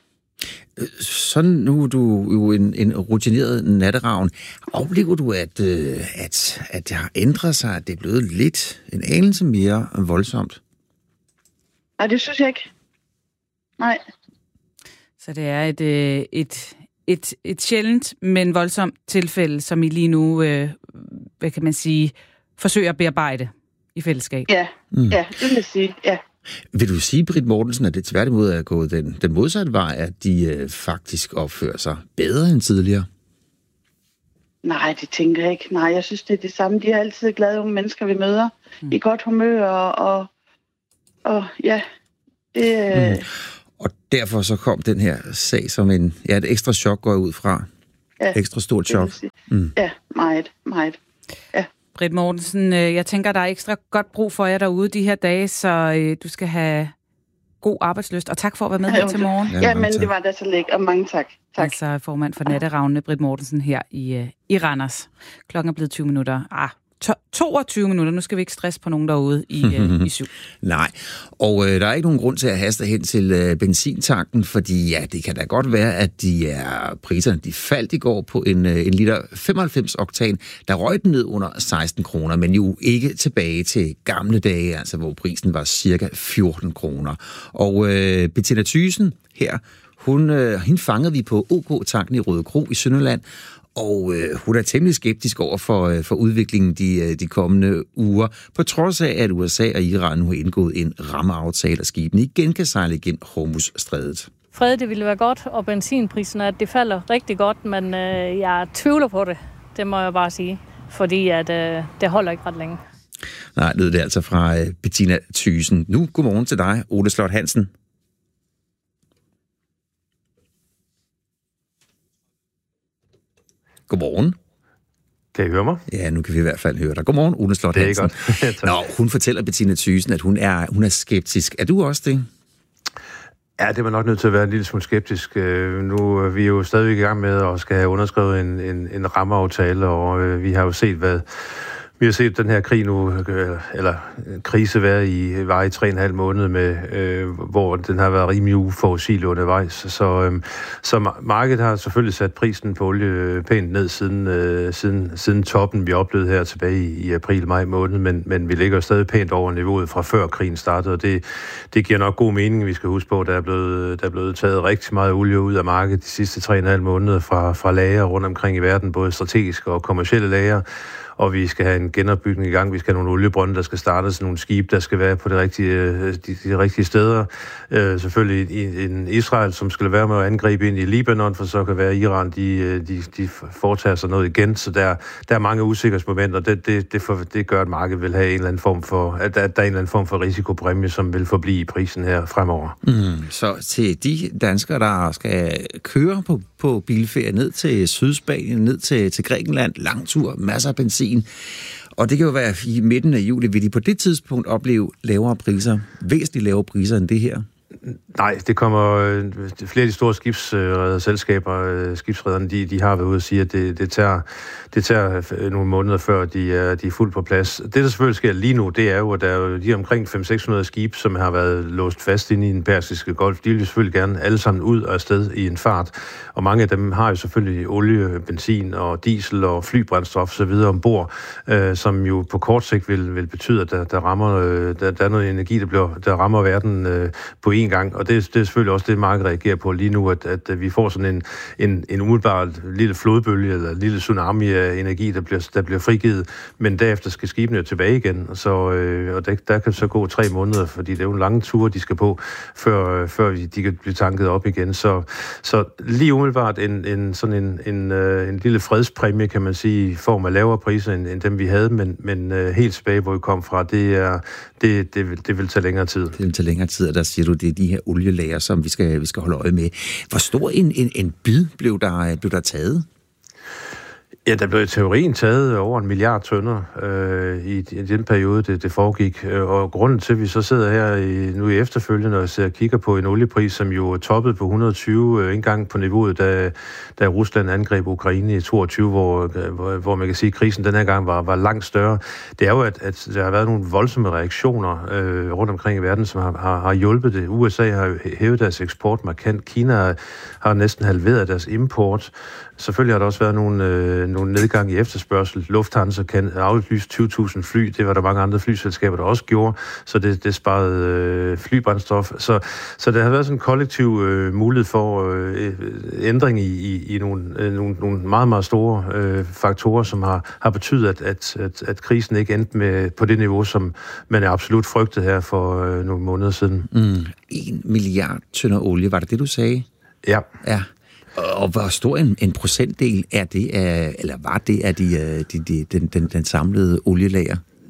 Sådan nu er du jo en, en rutineret natteravn. Oplever du, at, at, at det har ændret sig, at det er blevet lidt, en anelse mere voldsomt? Nej, det synes jeg ikke. Nej. Så det er et, et, et, et sjældent, men voldsomt tilfælde, som I lige nu, øh, hvad kan man sige, forsøger at bearbejde i fællesskab. Ja, mm. ja, det vil jeg sige, ja. Vil du sige, Britt Mortensen, at det tværtimod er gået den, den modsatte vej, at de øh, faktisk opfører sig bedre end tidligere? Nej, det tænker jeg ikke. Nej, jeg synes, det er det samme. De er altid glade unge mennesker, vi møder. Mm. I godt humør og, og, Og ja, det... Mm. Og derfor så kom den her sag som en, ja, et ekstra chok, går jeg ud fra. Ja, ekstra stort chok. Mm. Ja, meget, meget. Ja. Britt Mortensen, jeg tænker, der er ekstra godt brug for jer derude de her dage, så du skal have god arbejdslyst, og tak for at være med her til morgen. Ja, men det var da så lækkert, og mange tak. tak. Altså formand for Natteravnene, Britt Mortensen her i, i Randers. Klokken er blevet tyve minutter. Ah, toogtyve minutter. Nu skal vi ikke stresse på nogen derude i, uh, i syv. Nej, og øh, der er ikke nogen grund til at haste hen til øh, benzintanken, fordi ja, det kan da godt være, at de er, priserne de faldt i går på en, øh, en liter femoghalvfems oktan. Der røg den ned under seksten kroner, men jo ikke tilbage til gamle dage, altså hvor prisen var cirka fjorten kroner. Og øh, Bettina Thyssen her, hun, øh, hende fangede vi på O K-tanken i Rødekro i Sønderland, og øh, hun er temmelig skeptisk over for, øh, for udviklingen de, de kommende uger, på trods af, at U S A og Iran nu har indgået en rammeaftale, og skibene igen kan sejle igennem Hormuz-strædet. Fred, det ville være godt, og benzinprisen, at det falder rigtig godt, men øh, jeg tvivler på det, det må jeg bare sige, fordi at, øh, det holder ikke ret længe. Nej, lød det altså fra øh, Bettina Thyssen. Nu, godmorgen til dig, Ole Slot Hansen. Godmorgen. Kan I høre mig? Ja, nu kan vi i hvert fald høre dig. Godmorgen, Ole Slot Hansen. Det er godt. Nå, hun fortæller Bettina Thyssen, at hun er, hun er skeptisk. Er du også det? Ja, det var nok nødt til at være en lille smule skeptisk. Nu er vi jo stadig i gang med at skal have underskrevet en, en, en rammeaftale, og vi har jo set, hvad... Vi har set den her krig nu, eller krise være i, var i tre og en halv måned, med, øh, hvor den har været rimelig uforudsigelig undervejs. Så, øh, så markedet har selvfølgelig sat prisen på olie pænt ned siden, øh, siden, siden toppen, vi oplevede her tilbage i, i april-maj måned, men, men vi ligger stadig pænt over niveauet fra før krigen startede, og det, det giver nok god mening. Vi skal huske på, at der er blevet, der er blevet taget rigtig meget olie ud af markedet de sidste tre og en halv måneder fra, fra lager rundt omkring i verden, både strategiske og kommercielle lager. Og vi skal have en genopbygning i gang. Vi skal have nogle oliebrønde, der skal startes, nogle skibe, der skal være på de rigtige, de, de rigtige steder. Øh, selvfølgelig i, en Israel, som skal være med at angribe ind i Libanon, for så kan være Iran, de, de, de foretager sig noget igen. Så der, der er mange usikkerhedsmomenter. Det, det, det, for, det gør, at markedet vil have en eller anden form for, at der, der er en eller anden form for risikopræmie, som vil forblive i prisen her fremover. Mm, så til de danskere, der skal køre på, på bilferie ned til Sydspanien, ned til, til Grækenland, lang tur, masser af benzin, og det kan jo være i midten af juli, vil de på det tidspunkt opleve lavere priser, væsentligt lavere priser end det her? Nej, det kommer flere af de store skibsrederselskaber, skibsrederne, de, de har været ude og sige, at det, det, tager, det tager nogle måneder før, de er, de er fuldt på plads. Det, der selvfølgelig sker lige nu, det er jo, at der er jo de omkring fem til seks hundrede skibe, som har været låst fast inde i den persiske golf. De vil selvfølgelig gerne alle sammen ud og afsted i en fart. Og mange af dem har jo selvfølgelig olie, benzin og diesel og flybrændstof osv. ombord, øh, som jo på kort sigt vil, vil betyde, at der, der, rammer, øh, der, der er noget energi, der, bliver, der rammer verden øh, på en gang, og det, det er selvfølgelig også det, markedet reagerer på lige nu, at, at vi får sådan en, en, en umiddelbart lille flodbølge, eller en lille tsunami af energi, der bliver, der bliver frigivet, men derefter skal skibene jo tilbage igen, så, øh, og der, der kan så gå tre måneder, fordi det er jo en lang tur, de skal på, før, før de kan blive tanket op igen, så, så lige umiddelbart en, en, sådan en, en, en, en lille fredspræmie, kan man sige, i form af lavere priser, end, end dem vi havde, men, men helt tilbage, hvor vi kom fra, det, er, det, det, vil, det vil tage længere tid. Det vil tage længere tid, og der siger du, det er de her olielager, som vi skal, vi skal holde øje med. Hvor stor en, en, en bid blev der, blev der taget? Ja, der blev i teorien taget over en milliard tønder øh, i, i den periode, det, det foregik. Og grunden til, at vi så sidder her i, nu i efterfølgende og ser, kigger på en oliepris, som jo toppede på et hundrede og tyve øh, en gang på niveauet, da, da Rusland angreb Ukraine i toogtyve, hvor, hvor, hvor man kan sige, at krisen den her gang var, var langt større. Det er jo, at, at der har været nogle voldsomme reaktioner øh, rundt omkring i verden, som har, har, har hjulpet det. U S A har hævet deres eksport markant. Kina har næsten halveret deres import. Selvfølgelig har der også været nogle, øh, nogle nedgang i efterspørgsel. Lufthansa kan aflyse tyve tusind fly. Det var der mange andre flyselskaber, der også gjorde. Så det, det sparede øh, flybrændstof. Så, så der har været sådan en kollektiv øh, mulighed for øh, ændring i, i, i nogle, øh, nogle, nogle meget, meget store øh, faktorer, som har, har betydet, at, at, at, at krisen ikke endte med på det niveau, som man er absolut frygtet her for øh, nogle måneder siden. Mm. En milliard tønder olie, var det det, du sagde? Ja. Ja. Og hvor stor en, en procentdel er det af, eller var det af de, de, de, den, den, den samlede olielager?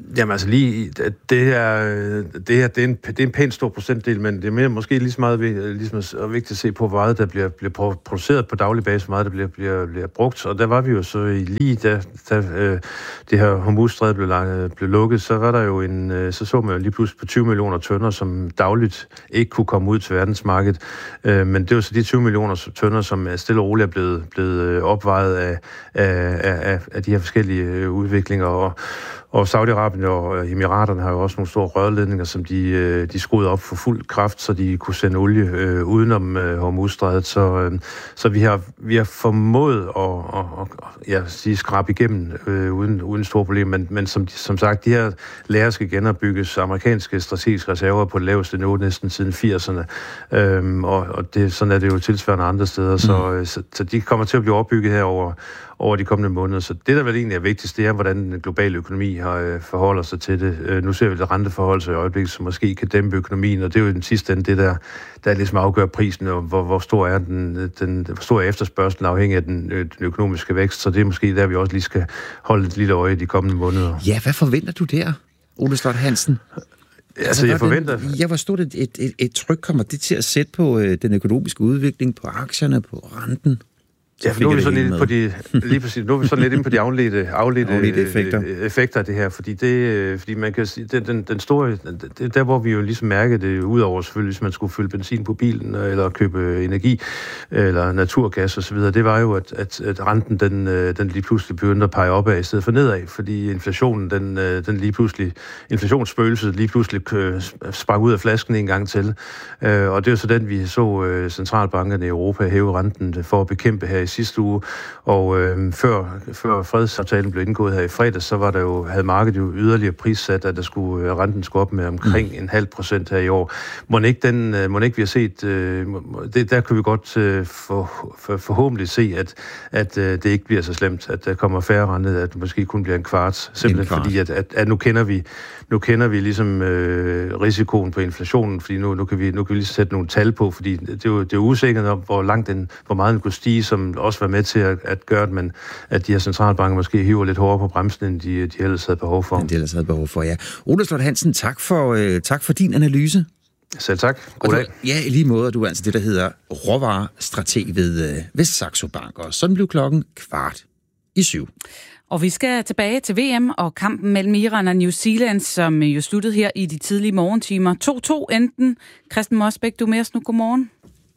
Jamen altså lige, det her, det her det er, en, det er en pænt stor procentdel, men det er mere, måske lige så meget ligesom vigtigt at se på, hvor meget der bliver, bliver produceret på daglig basis, hvor meget der bliver, bliver, bliver brugt. Og der var vi jo så lige, da, da øh, det her Hormuzstræde blev, blev lukket, så var der jo en, øh, så så man jo lige pludselig på tyve millioner tønder, som dagligt ikke kunne komme ud til verdensmarkedet. Øh, men det var så de tyve millioner tønder, som er stille og roligt er blevet, blevet opvejet af, af, af, af de her forskellige udviklinger. Og Og Saudi-Arabien og Emiraterne har jo også nogle store rørledninger, som de, de skruede op for fuld kraft, så de kunne sende olie øh, udenom øh, Hormuzstrædet. Så, øh, så vi har, vi har formået at, at, at ja, sige, skrabe igennem øh, uden, uden store problemer. Men, men som, som sagt, de her lager skal genopbygges. Amerikanske strategiske reserver på det laveste niveau næsten siden firserne. Øhm, og og det, sådan er det jo tilsvarende andre steder. Mm. Så, så, så de kommer til at blive opbygget her over over de kommende måneder. Så det, der vel egentlig er vigtigst, det er, hvordan den globale økonomi har, øh, forholder sig til det. Øh, nu ser vi det renteforhold sig i øjeblikket, som måske kan dæmpe økonomien, og det er jo den sidste ende, det der, der ligesom afgør prisen, og hvor, hvor stor er den, den, hvor stor er efterspørgselen afhængig af den, den økonomiske vækst. Så det er måske der, vi også lige skal holde et lille øje i de kommende måneder. Ja, hvad forventer du der, Ole Slot Hansen? Altså, altså jeg forventer... Den, ja, hvor stort et, et, et, et tryk kommer det til at sætte på øh, den økonomiske udvikling, på aktierne, på renten? Ja, for nu er vi sådan lidt på de, lige præcis, nu er vi sådan lidt inde på de afledte, afledte, afledte effekter. effekter af det her, fordi det, fordi man kan sige, den, den, den store, det, der hvor vi jo ligesom mærkede det, udover selvfølgelig, hvis man skulle fylde benzin på bilen, eller købe energi, eller naturgas og så videre, det var jo, at, at, at renten, den, den lige pludselig begyndte at pege opad i stedet for nedad, fordi inflationen, den, den lige pludselig, inflationsspøgelset lige pludselig sprang ud af flasken en gang til, og det er jo så den, vi så centralbankerne i Europa hæve renten for at bekæmpe her i sidste uge, og øh, før, før fredsaftalen blev indgået her i fredag, så var der jo, havde markedet jo yderligere prissat, at der skulle, renten skulle op med omkring en halv procent her i år. Må ikke, den, må ikke vi har set, øh, det, der kan vi godt øh, for, for, forhåbentlig se, at, at øh, det ikke bliver så slemt, at der kommer færre rente, at det måske kun bliver en kvart, simpelthen en kvart. Fordi, at, at, at nu kender vi nu kender vi ligesom øh, risikoen på inflationen, fordi nu, nu, kan vi, nu kan vi lige sætte nogle tal på, fordi det er jo, det er usikkert om, hvor langt den, hvor meget den kunne stige, som også var med til at, at gøre, at, man, at de her centralbanker måske hiver lidt hårdere på bremsen, end de, de ellers havde behov for. End de ellers havde behov for, ja. Ole Slot Hansen, tak for, øh, tak for din analyse. Selv tak. Goddag. Du, ja, i lige måde, du er altså det, der hedder råvarestrateg ved, øh, ved Saxo Bank, og sådan blev klokken kvart i syv. Og vi skal tilbage til V M og kampen mellem Iran og New Zealand, som jo sluttede her i de tidlige morgentimer. to to enten. Kristen Mosbæk, du er med os nu. Godmorgen.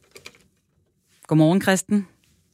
Godmorgen, Kristen.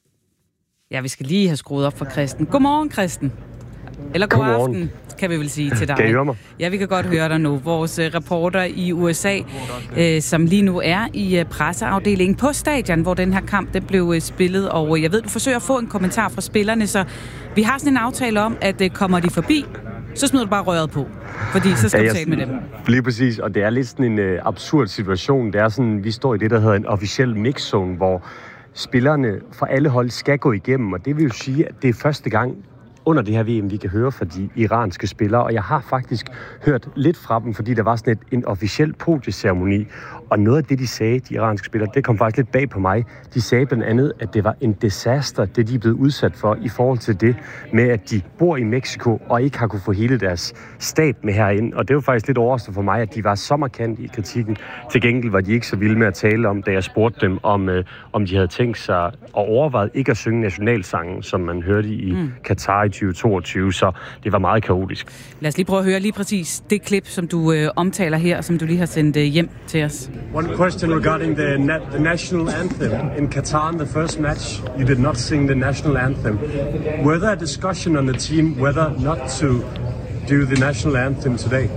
Ja, vi skal lige have skruet op for Kristen. Godmorgen, Kristen. Eller god Godmorgen. aften, kan vi vel sige til dig. Kan I høre mig? Ja, vi kan godt høre dig nu. Vores uh, reporter i U S A, uh, som lige nu er i uh, presseafdelingen på stadion, hvor den her kamp den blev uh, spillet. Og uh, jeg ved, du forsøger at få en kommentar fra spillerne, så vi har sådan en aftale om, at uh, kommer de forbi, så smider du bare røret på. Fordi så skal ja, du tale med dem. Lige præcis, og det er lidt sådan en uh, absurd situation. Det er sådan, vi står i det, der hedder en officiel mixzone, hvor spillerne fra alle hold skal gå igennem, og det vil jo sige, at det er første gang under det her V M, vi kan høre fra de iranske spillere, og jeg har faktisk hørt lidt fra dem, fordi der var sådan et, en officiel podieceremoni, og noget af det, de sagde, de iranske spillere, det kom faktisk lidt bag på mig. De sagde blandt andet, at det var en disaster, det de er blevet udsat for i forhold til det med, at de bor i Mexico og ikke har kunne få hele deres stat med herind, og det var faktisk lidt overraskende for mig, at de var så markant i kritikken. Til gengæld var de ikke så vilde med at tale om, da jeg spurgte dem, om, øh, om de havde tænkt sig at overveje ikke at synge nationalsangen, som man hørte i mm. Katar i tyve toogtyve, så det var meget kaotisk. Lad os lige prøve at høre lige præcis det klip, som du øh, omtaler her, som du lige har sendt øh, hjem til os. One question regarding the, na- the national anthem. In Qatar, in the first match, you did not sing the national anthem. Were there a discussion on the team whether not to do the national anthem today?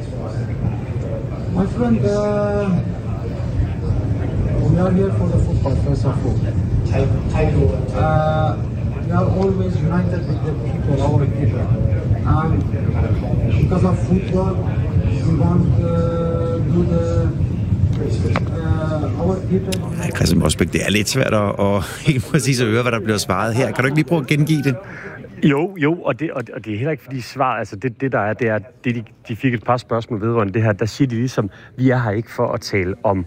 My friend, uh, we are here for the football, first of all. Uh, we are always united with the people, our people. And because of football, we want to uh, do the Nej, Christian Mosbæk, det er lidt svært at, at helt præcis at høre, hvad der bliver svaret her. Kan du ikke lige prøve at gengive det? Jo, jo, og det, og det, og det er heller ikke fordi svar, altså det, det der er, det er, det de, de fik et par spørgsmål vedrørende det her, der siger de ligesom, vi er her ikke for at tale om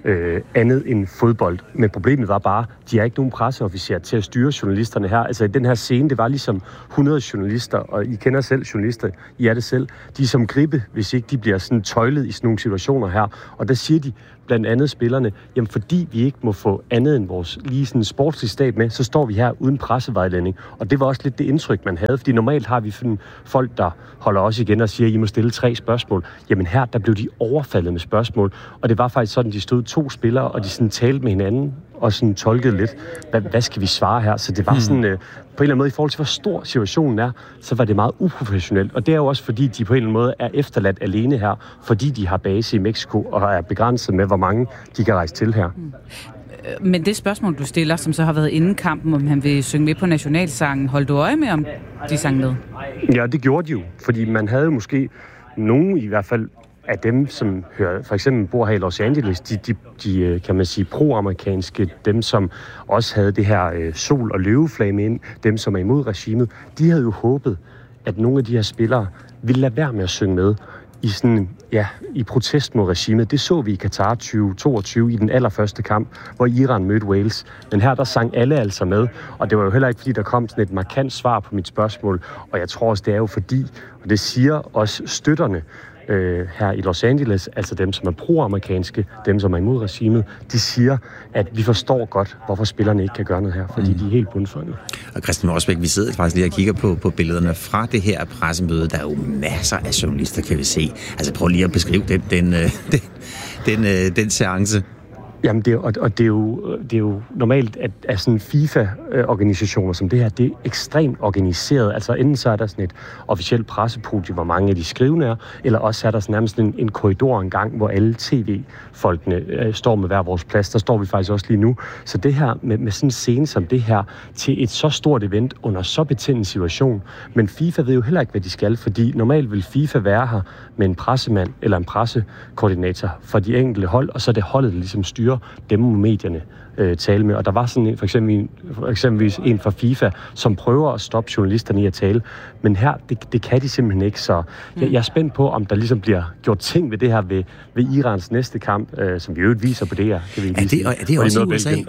øh, andet end fodbold. Men problemet var bare, de har ikke nogen presseofficer til at styre journalisterne her. Altså i den her scene, det var ligesom hundrede journalister, og I kender selv journalister, I er det selv. De er som gribe, hvis ikke de bliver sådan tøjlet i sådan nogle situationer her. Og der siger de blandt andet spillerne, jamen fordi vi ikke må få andet end vores lige sådan sportslige stab med, så står vi her uden pressevejledning. Og det var også lidt det indtryk, man havde, fordi normalt har vi sådan folk, der holder os igen og siger, at I må stille tre spørgsmål. Jamen her, der blev de overfaldet med spørgsmål, og det var faktisk sådan, de stod to spillere, og de sådan talte med hinanden, og sådan tolkede lidt, hvad, hvad skal vi svare her? Så det var sådan, øh, på en eller anden måde, i forhold til, hvor stor situationen er, så var det meget uprofessionelt. Og det er jo også, fordi de på en eller anden måde er efterladt alene her, fordi de har base i Mexico, og er begrænset med, hvor mange de kan rejse til her. Mm. Men det spørgsmål, du stiller, som så har været inden kampen, om han vil synge med på nationalsangen, holdt du øje med, om de sang med? Ja, det gjorde de jo, fordi man havde måske nogen i hvert fald af dem, som hører, for eksempel bor her i Los Angeles, de, de, de kan man sige, pro-amerikanske, dem som også havde det her øh, sol- og løveflag med ind, dem som er imod regimet, de havde jo håbet, at nogle af de her spillere ville lade være med at synge med i sådan, ja, i protest mod regimet. Det så vi i Katar tyve toogtyve i den allerførste kamp, hvor Iran mødte Wales. Men her, der sang alle altså med, og det var jo heller ikke, fordi der kom sådan et markant svar på mit spørgsmål, og jeg tror også, det er jo fordi, og det siger også støtterne, Øh, her i Los Angeles, altså dem, som er pro-amerikanske, dem, som er imod regimet, de siger, at vi forstår godt, hvorfor spillerne ikke kan gøre noget her, fordi mm. de er helt bundfaldet. Og Christian Morsbæk, vi sidder faktisk lige og kigger på, på billederne fra det her pressemøde. Der er jo masser af journalister, kan vi se. Altså prøv lige at beskrive den, den, øh, den, den, øh, den seance. Jamen, det er, og, og det, er jo, det er jo normalt, at, at sådan FIFA-organisationer som det her, det er ekstremt organiseret. Altså enten så er der sådan et officielt pressepodium, hvor mange af de skrivende er, eller også er der sådan nærmest en, en korridor engang, hvor alle tv-folkene øh, står med hver vores plads. Der står vi faktisk også lige nu. Så det her med, med sådan en scene som det her, til et så stort event under så betændende situation. Men FIFA ved jo heller ikke, hvad de skal, fordi normalt vil FIFA være her med en pressemand eller en pressekoordinator for de enkelte hold, og så er det holdet, der ligesom styrer dem må medierne øh, tale med. Og der var sådan en, for eksempel, for eksempelvis en fra FIFA, som prøver at stoppe journalisterne i at tale. Men her, det, det kan de simpelthen ikke. Så jeg, jeg er spændt på, om der ligesom bliver gjort ting ved det her ved, ved Irans næste kamp, øh, som vi jo viser på det her. Kan vi er, det, er det også i U S A?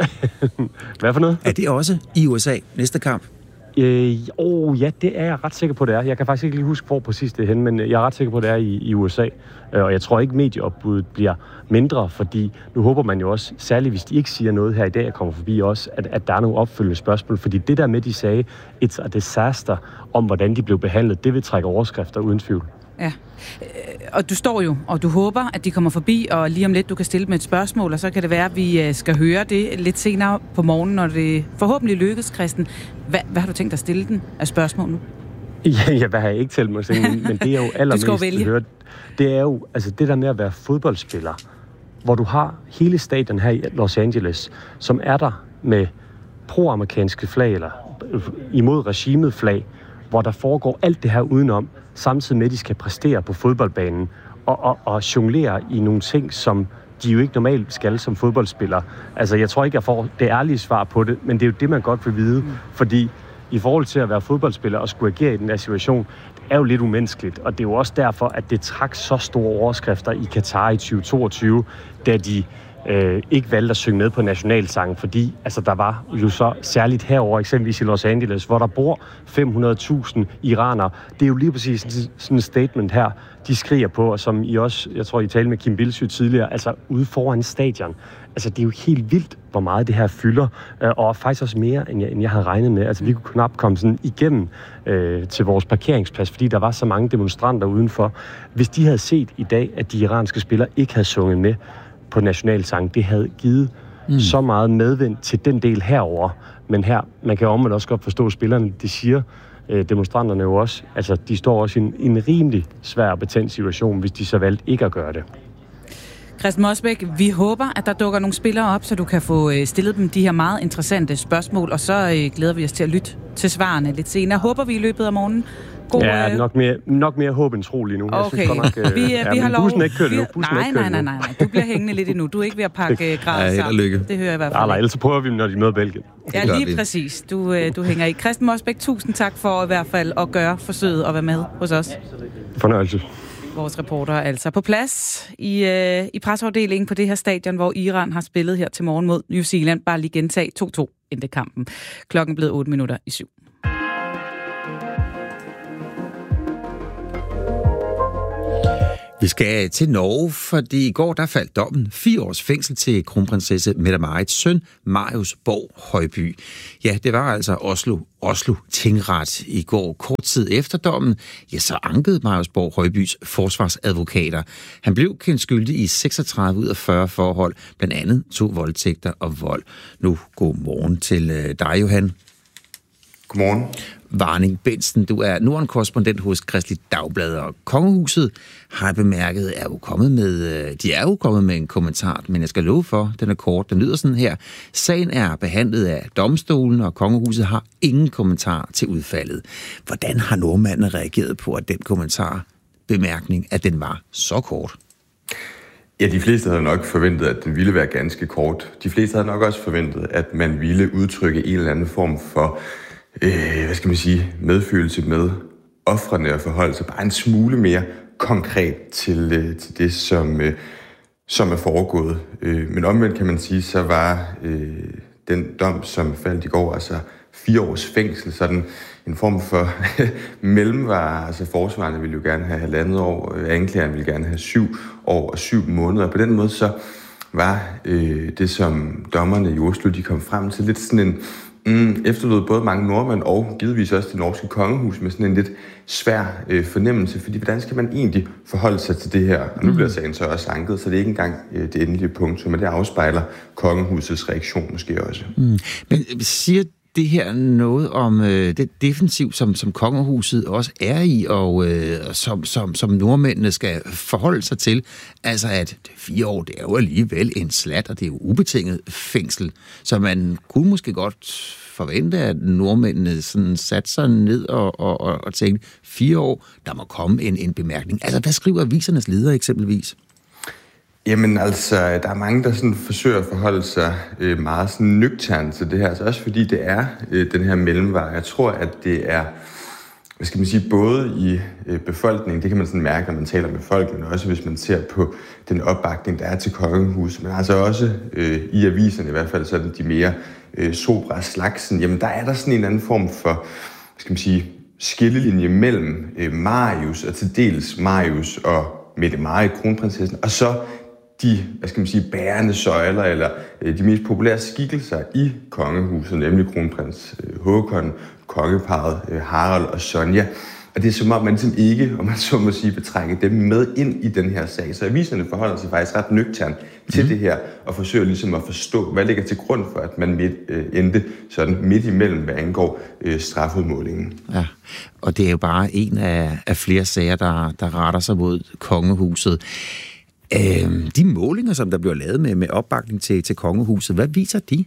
Hvad for noget? Er det også i U S A næste kamp? Øh, oh, ja, det er jeg ret sikker på, det er. Jeg kan faktisk ikke lige huske, hvor præcis det er henne, men jeg er ret sikker på, det er i, i U S A. Og jeg tror ikke, medieopbuddet bliver mindre, fordi nu håber man jo også, særligt hvis de ikke siger noget her i dag, jeg kommer forbi også, at, at der er nogle opfølgende spørgsmål. Fordi det der med, de sagde, it's a disaster, om hvordan de blev behandlet, det vil trække overskrifter uden tvivl. Ja, og du står jo, og du håber, at de kommer forbi, og lige om lidt, du kan stille dem et spørgsmål, og så kan det være, at vi skal høre det lidt senere på morgenen, når det forhåbentlig lykkes, Christian. Hvad, hvad har du tænkt at stille den af spørgsmål nu? Ja, ja, hvad har jeg ikke talt mig til, men det er jo allermest at høre. Det er jo, altså det der med at være fodboldspiller, hvor du har hele stadion her i Los Angeles, som er der med pro-amerikanske flag, eller imod regimet flag, hvor der foregår alt det her udenom, samtidig med, at de skal præstere på fodboldbanen og, og, og jonglere i nogle ting, som de jo ikke normalt skal som fodboldspillere. Altså, jeg tror ikke, jeg får det ærlige svar på det, men det er jo det, man godt vil vide, mm. fordi i forhold til at være fodboldspiller og skulle agere i den her situation, det er jo lidt umenneskeligt, og det er jo også derfor, at det trak så store overskrifter i Katar i tyve toogtyve, da de øh, ikke valgte at synge med på nationalsangen, fordi altså, der var jo så særligt herover, eksempelvis i Los Angeles, hvor der bor fem hundrede tusind iranere. Det er jo lige præcis sådan, sådan et statement her, de skriger på, og som I også, jeg tror, I talte med Kim Bilsø tidligere, altså ude foran stadion. Altså, det er jo helt vildt, hvor meget det her fylder, og faktisk også mere, end jeg, end jeg havde regnet med. Altså, vi kunne knap komme sådan igennem øh, til vores parkeringsplads, fordi der var så mange demonstranter udenfor. Hvis de havde set i dag, at de iranske spillere ikke havde sunget med på nationalsang, det havde givet mm. så meget medvind til den del herover. Men her, man kan omvendt også godt forstå spillerne, de siger, øh, demonstranterne jo også, altså, de står også i en, en rimelig svær og betændt situation, hvis de så valgte ikke at gøre det. Christian Morsbæk, vi håber, at der dukker nogle spillere op, så du kan få stillet dem de her meget interessante spørgsmål, og så glæder vi os til at lytte til svarene lidt senere. Håber vi i løbet af morgenen. God, ja, nok mere, nok mere håb end tro lige nu. Okay. Jeg synes nok, vi, ja, vi har lov. Bussen er ikke kørt nu. Nej, nej, nej, nej, nej. Du bliver hængende lidt endnu. Du er ikke ved at pakke græs sammen. Lykke. Det hører jeg i hvert fald. Nej, nej, ellers så prøver vi, når de møder Belgien. Ja, lige præcis. Du, du hænger i. Christian Morsbæk, tusind tak for i hvert fald at gøre forsøget og være med hos os. Fornøjelse. Vores reporter er altså på plads i, øh, i presseafdelingen på det her stadion, hvor Iran har spillet her til morgen mod New Zealand. Bare lige gentag to to endte kampen. Klokken blev otte minutter i syv. Vi skal til Norge, fordi i går der faldt dommen fire års fængsel til kronprinsesse Mette-Marits søn, Marius Borg Højby. Ja, det var altså Oslo, Oslo Tingret i går. Kort tid efter dommen, ja, så ankede Marius Borg Højbys forsvarsadvokater. Han blev kendt skyldig i seksogtredive ud af fyrre forhold, blandt andet to voldtægter og vold. Nu god morgen til dig, Johan. Godmorgen. Varning Bensen, du er Norden-korrespondent hos Kristeligt Dagblad, og Kongehuset har bemærket, er jo kommet med, de er jo kommet med en kommentar, men jeg skal love for, den er kort. Den lyder sådan her: sagen er behandlet af domstolen, og Kongehuset har ingen kommentar til udfaldet. Hvordan har nordmanden reageret på, at den kommentar, bemærkning, at den var så kort? Ja, de fleste havde nok forventet, at den ville være ganske kort. De fleste havde nok også forventet, at man ville udtrykke en eller anden form for Øh, hvad skal man sige, medfølelse med ofrene og forholde sig bare en smule mere konkret til, øh, til det, som, øh, som er foregået. Øh, men omvendt kan man sige, så var øh, den dom, som faldt i går, altså fire års fængsel, sådan en form for mellemvare. Altså forsvarerne ville jo gerne have halvandet år, anklageren ville gerne have syv år og syv måneder. Og på den måde så var øh, det, som dommerne i Oslo, de kom frem til, lidt sådan en Mm, efterlod både mange nordmænd og givetvis også det norske kongehus med sådan en lidt svær øh, fornemmelse, fordi hvordan skal man egentlig forholde sig til det her? Og nu bliver sagen så også anket, så det er ikke engang øh, det endelige punktum, men det afspejler kongehusets reaktion måske også. Mm. Men siger det her noget om øh, det defensiv, som, som kongehuset også er i, og øh, som, som, som nordmændene skal forholde sig til? Altså at fire år, det er jo alligevel en slat, og det er jo ubetinget fængsel. Så man kunne måske godt forvente, at nordmændene sådan satte sig ned og, og, og, og tænkte, fire år, der må komme en, en bemærkning. Altså, hvad skriver avisernes ledere eksempelvis? Jamen altså, der er mange, der sådan forsøger at forholde sig øh, meget sådan nøgternt til det her. Altså også fordi det er øh, den her mellemvare. Jeg tror, at det er, hvad skal man sige, både i øh, befolkningen, det kan man sådan mærke, når man taler med folk, men også hvis man ser på den opbakning, der er til kongehuset, men altså også øh, i aviserne i hvert fald, sådan de mere øh, sobra slagsen, jamen der er der sådan en anden form for, hvad skal man sige, skillelinje mellem øh, Marius og til dels Marius og Mette-Marit, kronprinsessen, og så de, hvad skal man sige, bærende søjler, eller øh, de mest populære skikkelser i kongehuset, nemlig kronprins øh, Håkon, kongeparret øh, Harald og Sonja. Og det er som om, man ligesom ikke, om man så må sige, betrækker dem med ind i den her sag. Så aviserne forholder sig faktisk ret nøgternt til mm. det her, og forsøger ligesom at forstå, hvad ligger til grund for, at man midt, øh, endte sådan midt imellem, hvad angår øh, strafudmålingen. Ja, og det er jo bare en af, af flere sager, der, der retter sig mod kongehuset. Øh, de målinger, som der bliver lavet med, med opbakning til, til kongehuset, hvad viser de?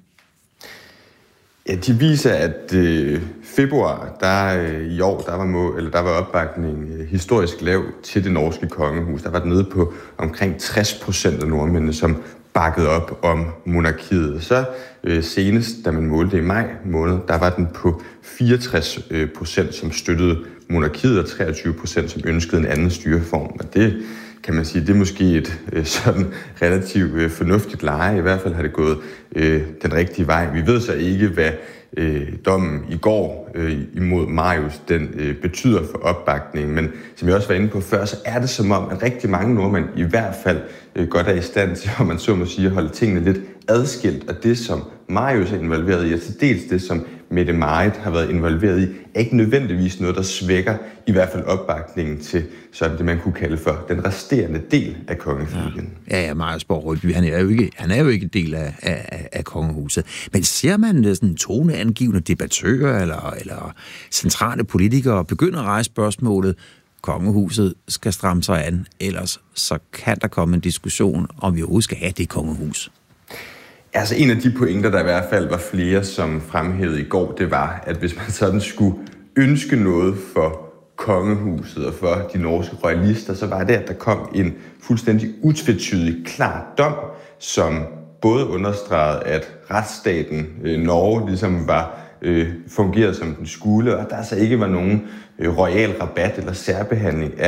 Ja, de viser, at øh, februar der, øh, i år, der var, må, eller der var opbakning øh, historisk lav til det norske kongehus. Der var den nede på omkring tres procent af nordmændene, som bakkede op om monarkiet. Så øh, senest, da man målte i maj måned, der var den på fireogtres procent, som støttede monarkiet, og treogtyve procent, som ønskede en anden styreform. Og det kan man sige, det er måske et øh, sådan relativt øh, fornuftigt leje. I hvert fald har det gået øh, den rigtige vej. Vi ved så ikke, hvad øh, dommen i går øh, imod Marius den øh, betyder for opbakningen. Men som jeg også var inde på før, så er det som om, at rigtig mange nordmænd i hvert fald øh, godt er i stand til, om man så må sige, at holde tingene lidt adskilt. Og det, som Marius er involveret i, og til dels det, som Mette-Marit har været involveret i, er ikke nødvendigvis noget, der svækker i hvert fald opbakningen til sådan det, man kunne kalde for den resterende del af kongefamilien. Ja, ja, Marius Borg Højby, han er jo ikke, han er jo ikke en del af, af, af kongehuset. Men ser man sådan toneangivende debattører eller, eller centrale politikere begynder at rejse spørgsmålet, kongehuset skal stramme sig an, ellers så kan der komme en diskussion, om vi overhovedet skal have det kongehus? Altså en af de pointer, der i hvert fald var flere, som fremhævede i går, det var, at hvis man sådan skulle ønske noget for kongehuset og for de norske royalister, så var det, at der kom en fuldstændig utvetydig klar dom, som både understregede, at retsstaten øh, Norge ligesom var øh, fungeret som den skulle, og der altså ikke var nogen øh, royal rabat eller særbehandling af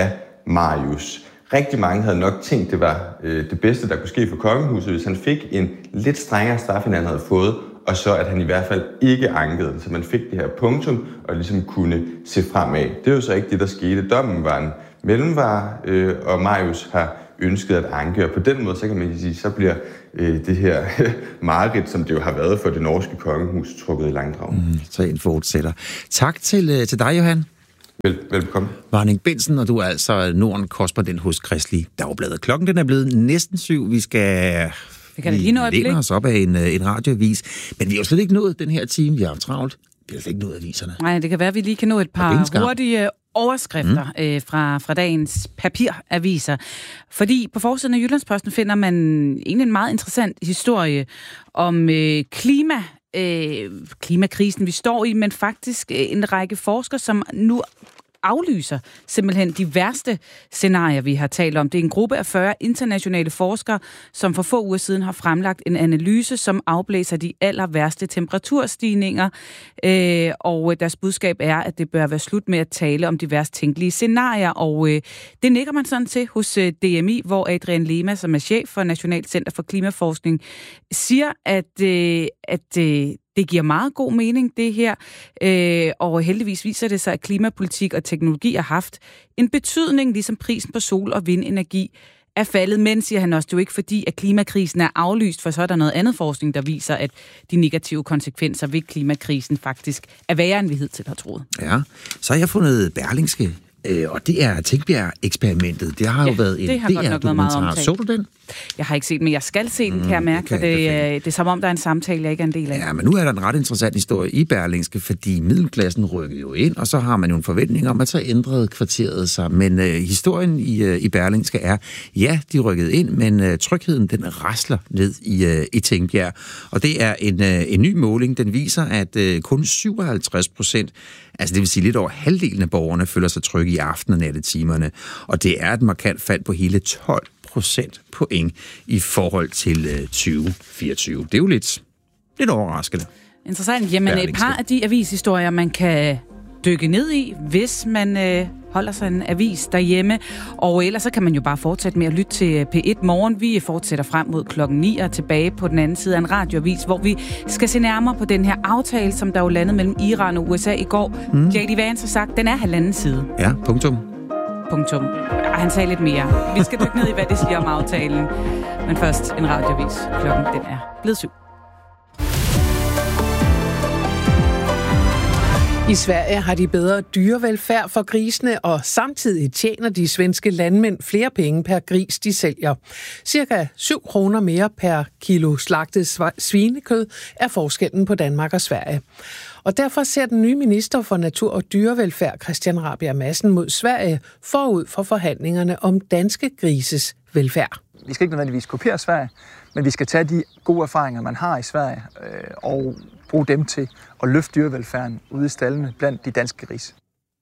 Marius. Rigtig mange havde nok tænkt, det var øh, det bedste, der kunne ske for kongehuset, hvis han fik en lidt strengere straf, end han havde fået, og så at han i hvert fald ikke ankede, så man fik det her punktum, og ligesom kunne se fremad. Det er jo så ikke det, der skete. Dommen var en mellemvare, øh, og Marius har ønsket at anke, og på den måde, så kan man sige, så bliver øh, det her mareridt, som det jo har været for det norske kongehus, trukket i langdrag. Mm, så en fortsætter. Tak til, øh, til dig, Johan. Vel, velkommen. Varning Bensen, og du er altså Norden-korrespondent hos Kristeligt Dagblad. Klokken den er blevet næsten syv. Vi skal vi kan lige nå læne os op af en, en radioavis. Men vi har jo slet ikke nået den her time. Vi har travlt. Vi har slet ikke nået aviserne. Nej, det kan være, at vi lige kan nå et par hurtige overskrifter mm. øh, fra, fra dagens papiraviser. Fordi på forsiden af Jyllandsposten finder man egentlig en meget interessant historie om øh, klima Øh, klimakrisen, vi står i, men faktisk en række forskere, som nu aflyser simpelthen de værste scenarier, vi har talt om. Det er en gruppe af fyrre internationale forskere, som for få uger siden har fremlagt en analyse, som afblæser de aller værste temperaturstigninger, øh, og deres budskab er, at det bør være slut med at tale om de værst tænkelige scenarier, og øh, det nikker man sådan til hos øh, D M I, hvor Adrian Lema, som er chef for Nationalt Center for Klimaforskning, siger, at, øh, at øh, det giver meget god mening, det her, øh, og heldigvis viser det sig, at klimapolitik og teknologi har haft en betydning, ligesom prisen på sol- og vindenergi er faldet. Men, siger han også, det er jo ikke fordi, at klimakrisen er aflyst, for så er der noget andet forskning, der viser, at de negative konsekvenser ved klimakrisen faktisk er værre, end vi hidtil har troet. Ja, så har jeg fundet Berlingske, øh, og det er Tingbjerg-eksperimentet. Det har ja, jo været en D R-dokumentar. Så du den? Jeg har ikke set, men jeg skal se den, kan jeg mærke, for det, det, det er som om, der er en samtale, jeg ikke er en del af. Ja, men nu er der en ret interessant historie i Berlingske, fordi middelklassen rykkede jo ind, og så har man jo en forventning om, at så ændrede kvarteret sig. Men øh, historien i, øh, i Berlingske er, ja, de rykkede ind, men øh, trygheden, den rasler ned i, øh, i Tingbjerg. Og det er en, øh, en ny måling, den viser, at øh, kun syvoghalvtreds procent, altså det vil sige lidt over halvdelen af borgerne, føler sig trygge i aften- og nattetimerne. Og det er et markant fald på hele tolv procent point i forhold til øh, tyve fireogtyve. Det er jo lidt, lidt overraskende. Interessant. Jamen, et par af de avishistorier, man kan dykke ned i, hvis man øh, holder sig en avis derhjemme. Og ellers så kan man jo bare fortsætte med at lytte til P et Morgen. Vi fortsætter frem mod klokken ni og tilbage på den anden side af en radioavis, hvor vi skal se nærmere på den her aftale, som der jo landede mellem Iran og U S A i går. Mm. J D Vance har sagt, den er halvanden side. Ja, punktum. Punktum. Han sagde lidt mere. Vi skal dykke ned i, hvad det siger om aftalen. Men først en radioavis. Klokken den er blevet syv. I Sverige har de bedre dyrevelfærd for grisene, og samtidig tjener de svenske landmænd flere penge per gris, de sælger. Cirka syv kroner mere per kilo slagtet svinekød er forskellen på Danmark og Sverige. Og derfor ser den nye minister for natur og dyrevelfærd, Christian Rabjerg Madsen, mod Sverige forud for forhandlingerne om danske grises velfærd. Vi skal ikke nødvendigvis kopiere Sverige, men vi skal tage de gode erfaringer, man har i Sverige, øh, og bruge dem til at løfte dyrevelfærden ude i staldene blandt de danske grise.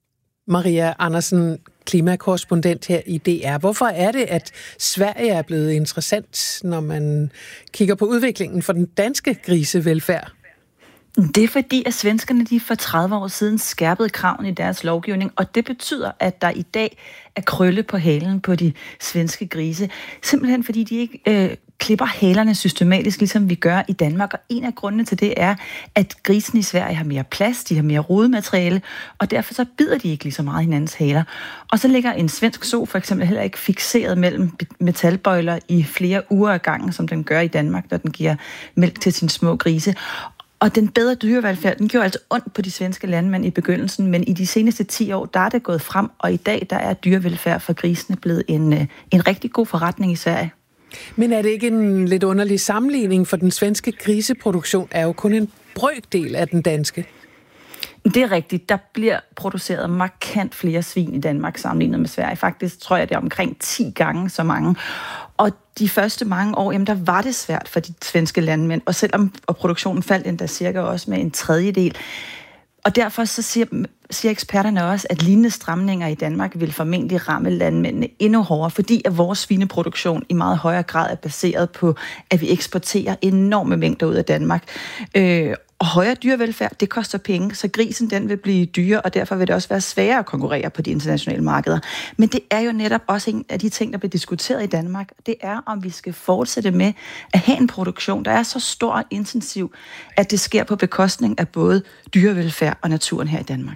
Maria Andersen, klimakorrespondent her i D R. Hvorfor er det, at Sverige er blevet interessant, når man kigger på udviklingen for den danske grisevelfærd? Det er fordi, at svenskerne de for tredive år siden skærpede kravene i deres lovgivning, og det betyder, at der i dag er krølle på halen på de svenske grise. Simpelthen fordi de ikke øh, klipper halerne systematisk, ligesom vi gør i Danmark. Og en af grundene til det er, at grisene i Sverige har mere plads, de har mere rodemateriale, og derfor så bider de ikke lige så meget hinandens haler. Og så ligger en svensk so for eksempel heller ikke fikseret mellem metalbøjler i flere uger ad gangen, som den gør i Danmark, når den giver mælk til sine små grise. Og den bedre dyrevelfærd, den gjorde altså ondt på de svenske landmænd i begyndelsen, men i de seneste ti år, der er det gået frem, og i dag, der er dyrevelfærd for grisene blevet en, en rigtig god forretning i Sverige. Men er det ikke en lidt underlig sammenligning, for den svenske griseproduktion er jo kun en brøkdel af den danske? Det er rigtigt. Der bliver produceret markant flere svin i Danmark sammenlignet med Sverige. Faktisk tror jeg, det er omkring ti gange så mange. Og de første mange år, jamen der var det svært for de svenske landmænd, og selvom og produktionen faldt endda cirka også med en tredjedel. Og derfor så siger, siger eksperterne også, at lignende stramninger i Danmark vil formentlig ramme landmændene endnu hårdere, fordi at vores svineproduktion i meget højere grad er baseret på, at vi eksporterer enorme mængder ud af Danmark. Øh, Og højere dyrevelfærd, det koster penge, så grisen den vil blive dyre, og derfor vil det også være sværere at konkurrere på de internationale markeder. Men det er jo netop også en af de ting, der bliver diskuteret i Danmark. Det er, om vi skal fortsætte med at have en produktion, der er så stor og intensiv, at det sker på bekostning af både dyrevelfærd og naturen her i Danmark.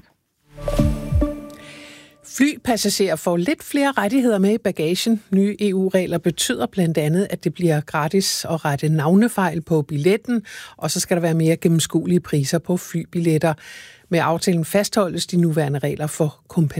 Flypassagerer får lidt flere rettigheder med i bagagen. Nye E U-regler betyder blandt andet, at det bliver gratis at rette navnefejl på billetten, og så skal der være mere gennemskuelige priser på flybilletter. Med aftalen fastholdes de nuværende regler for kompensation.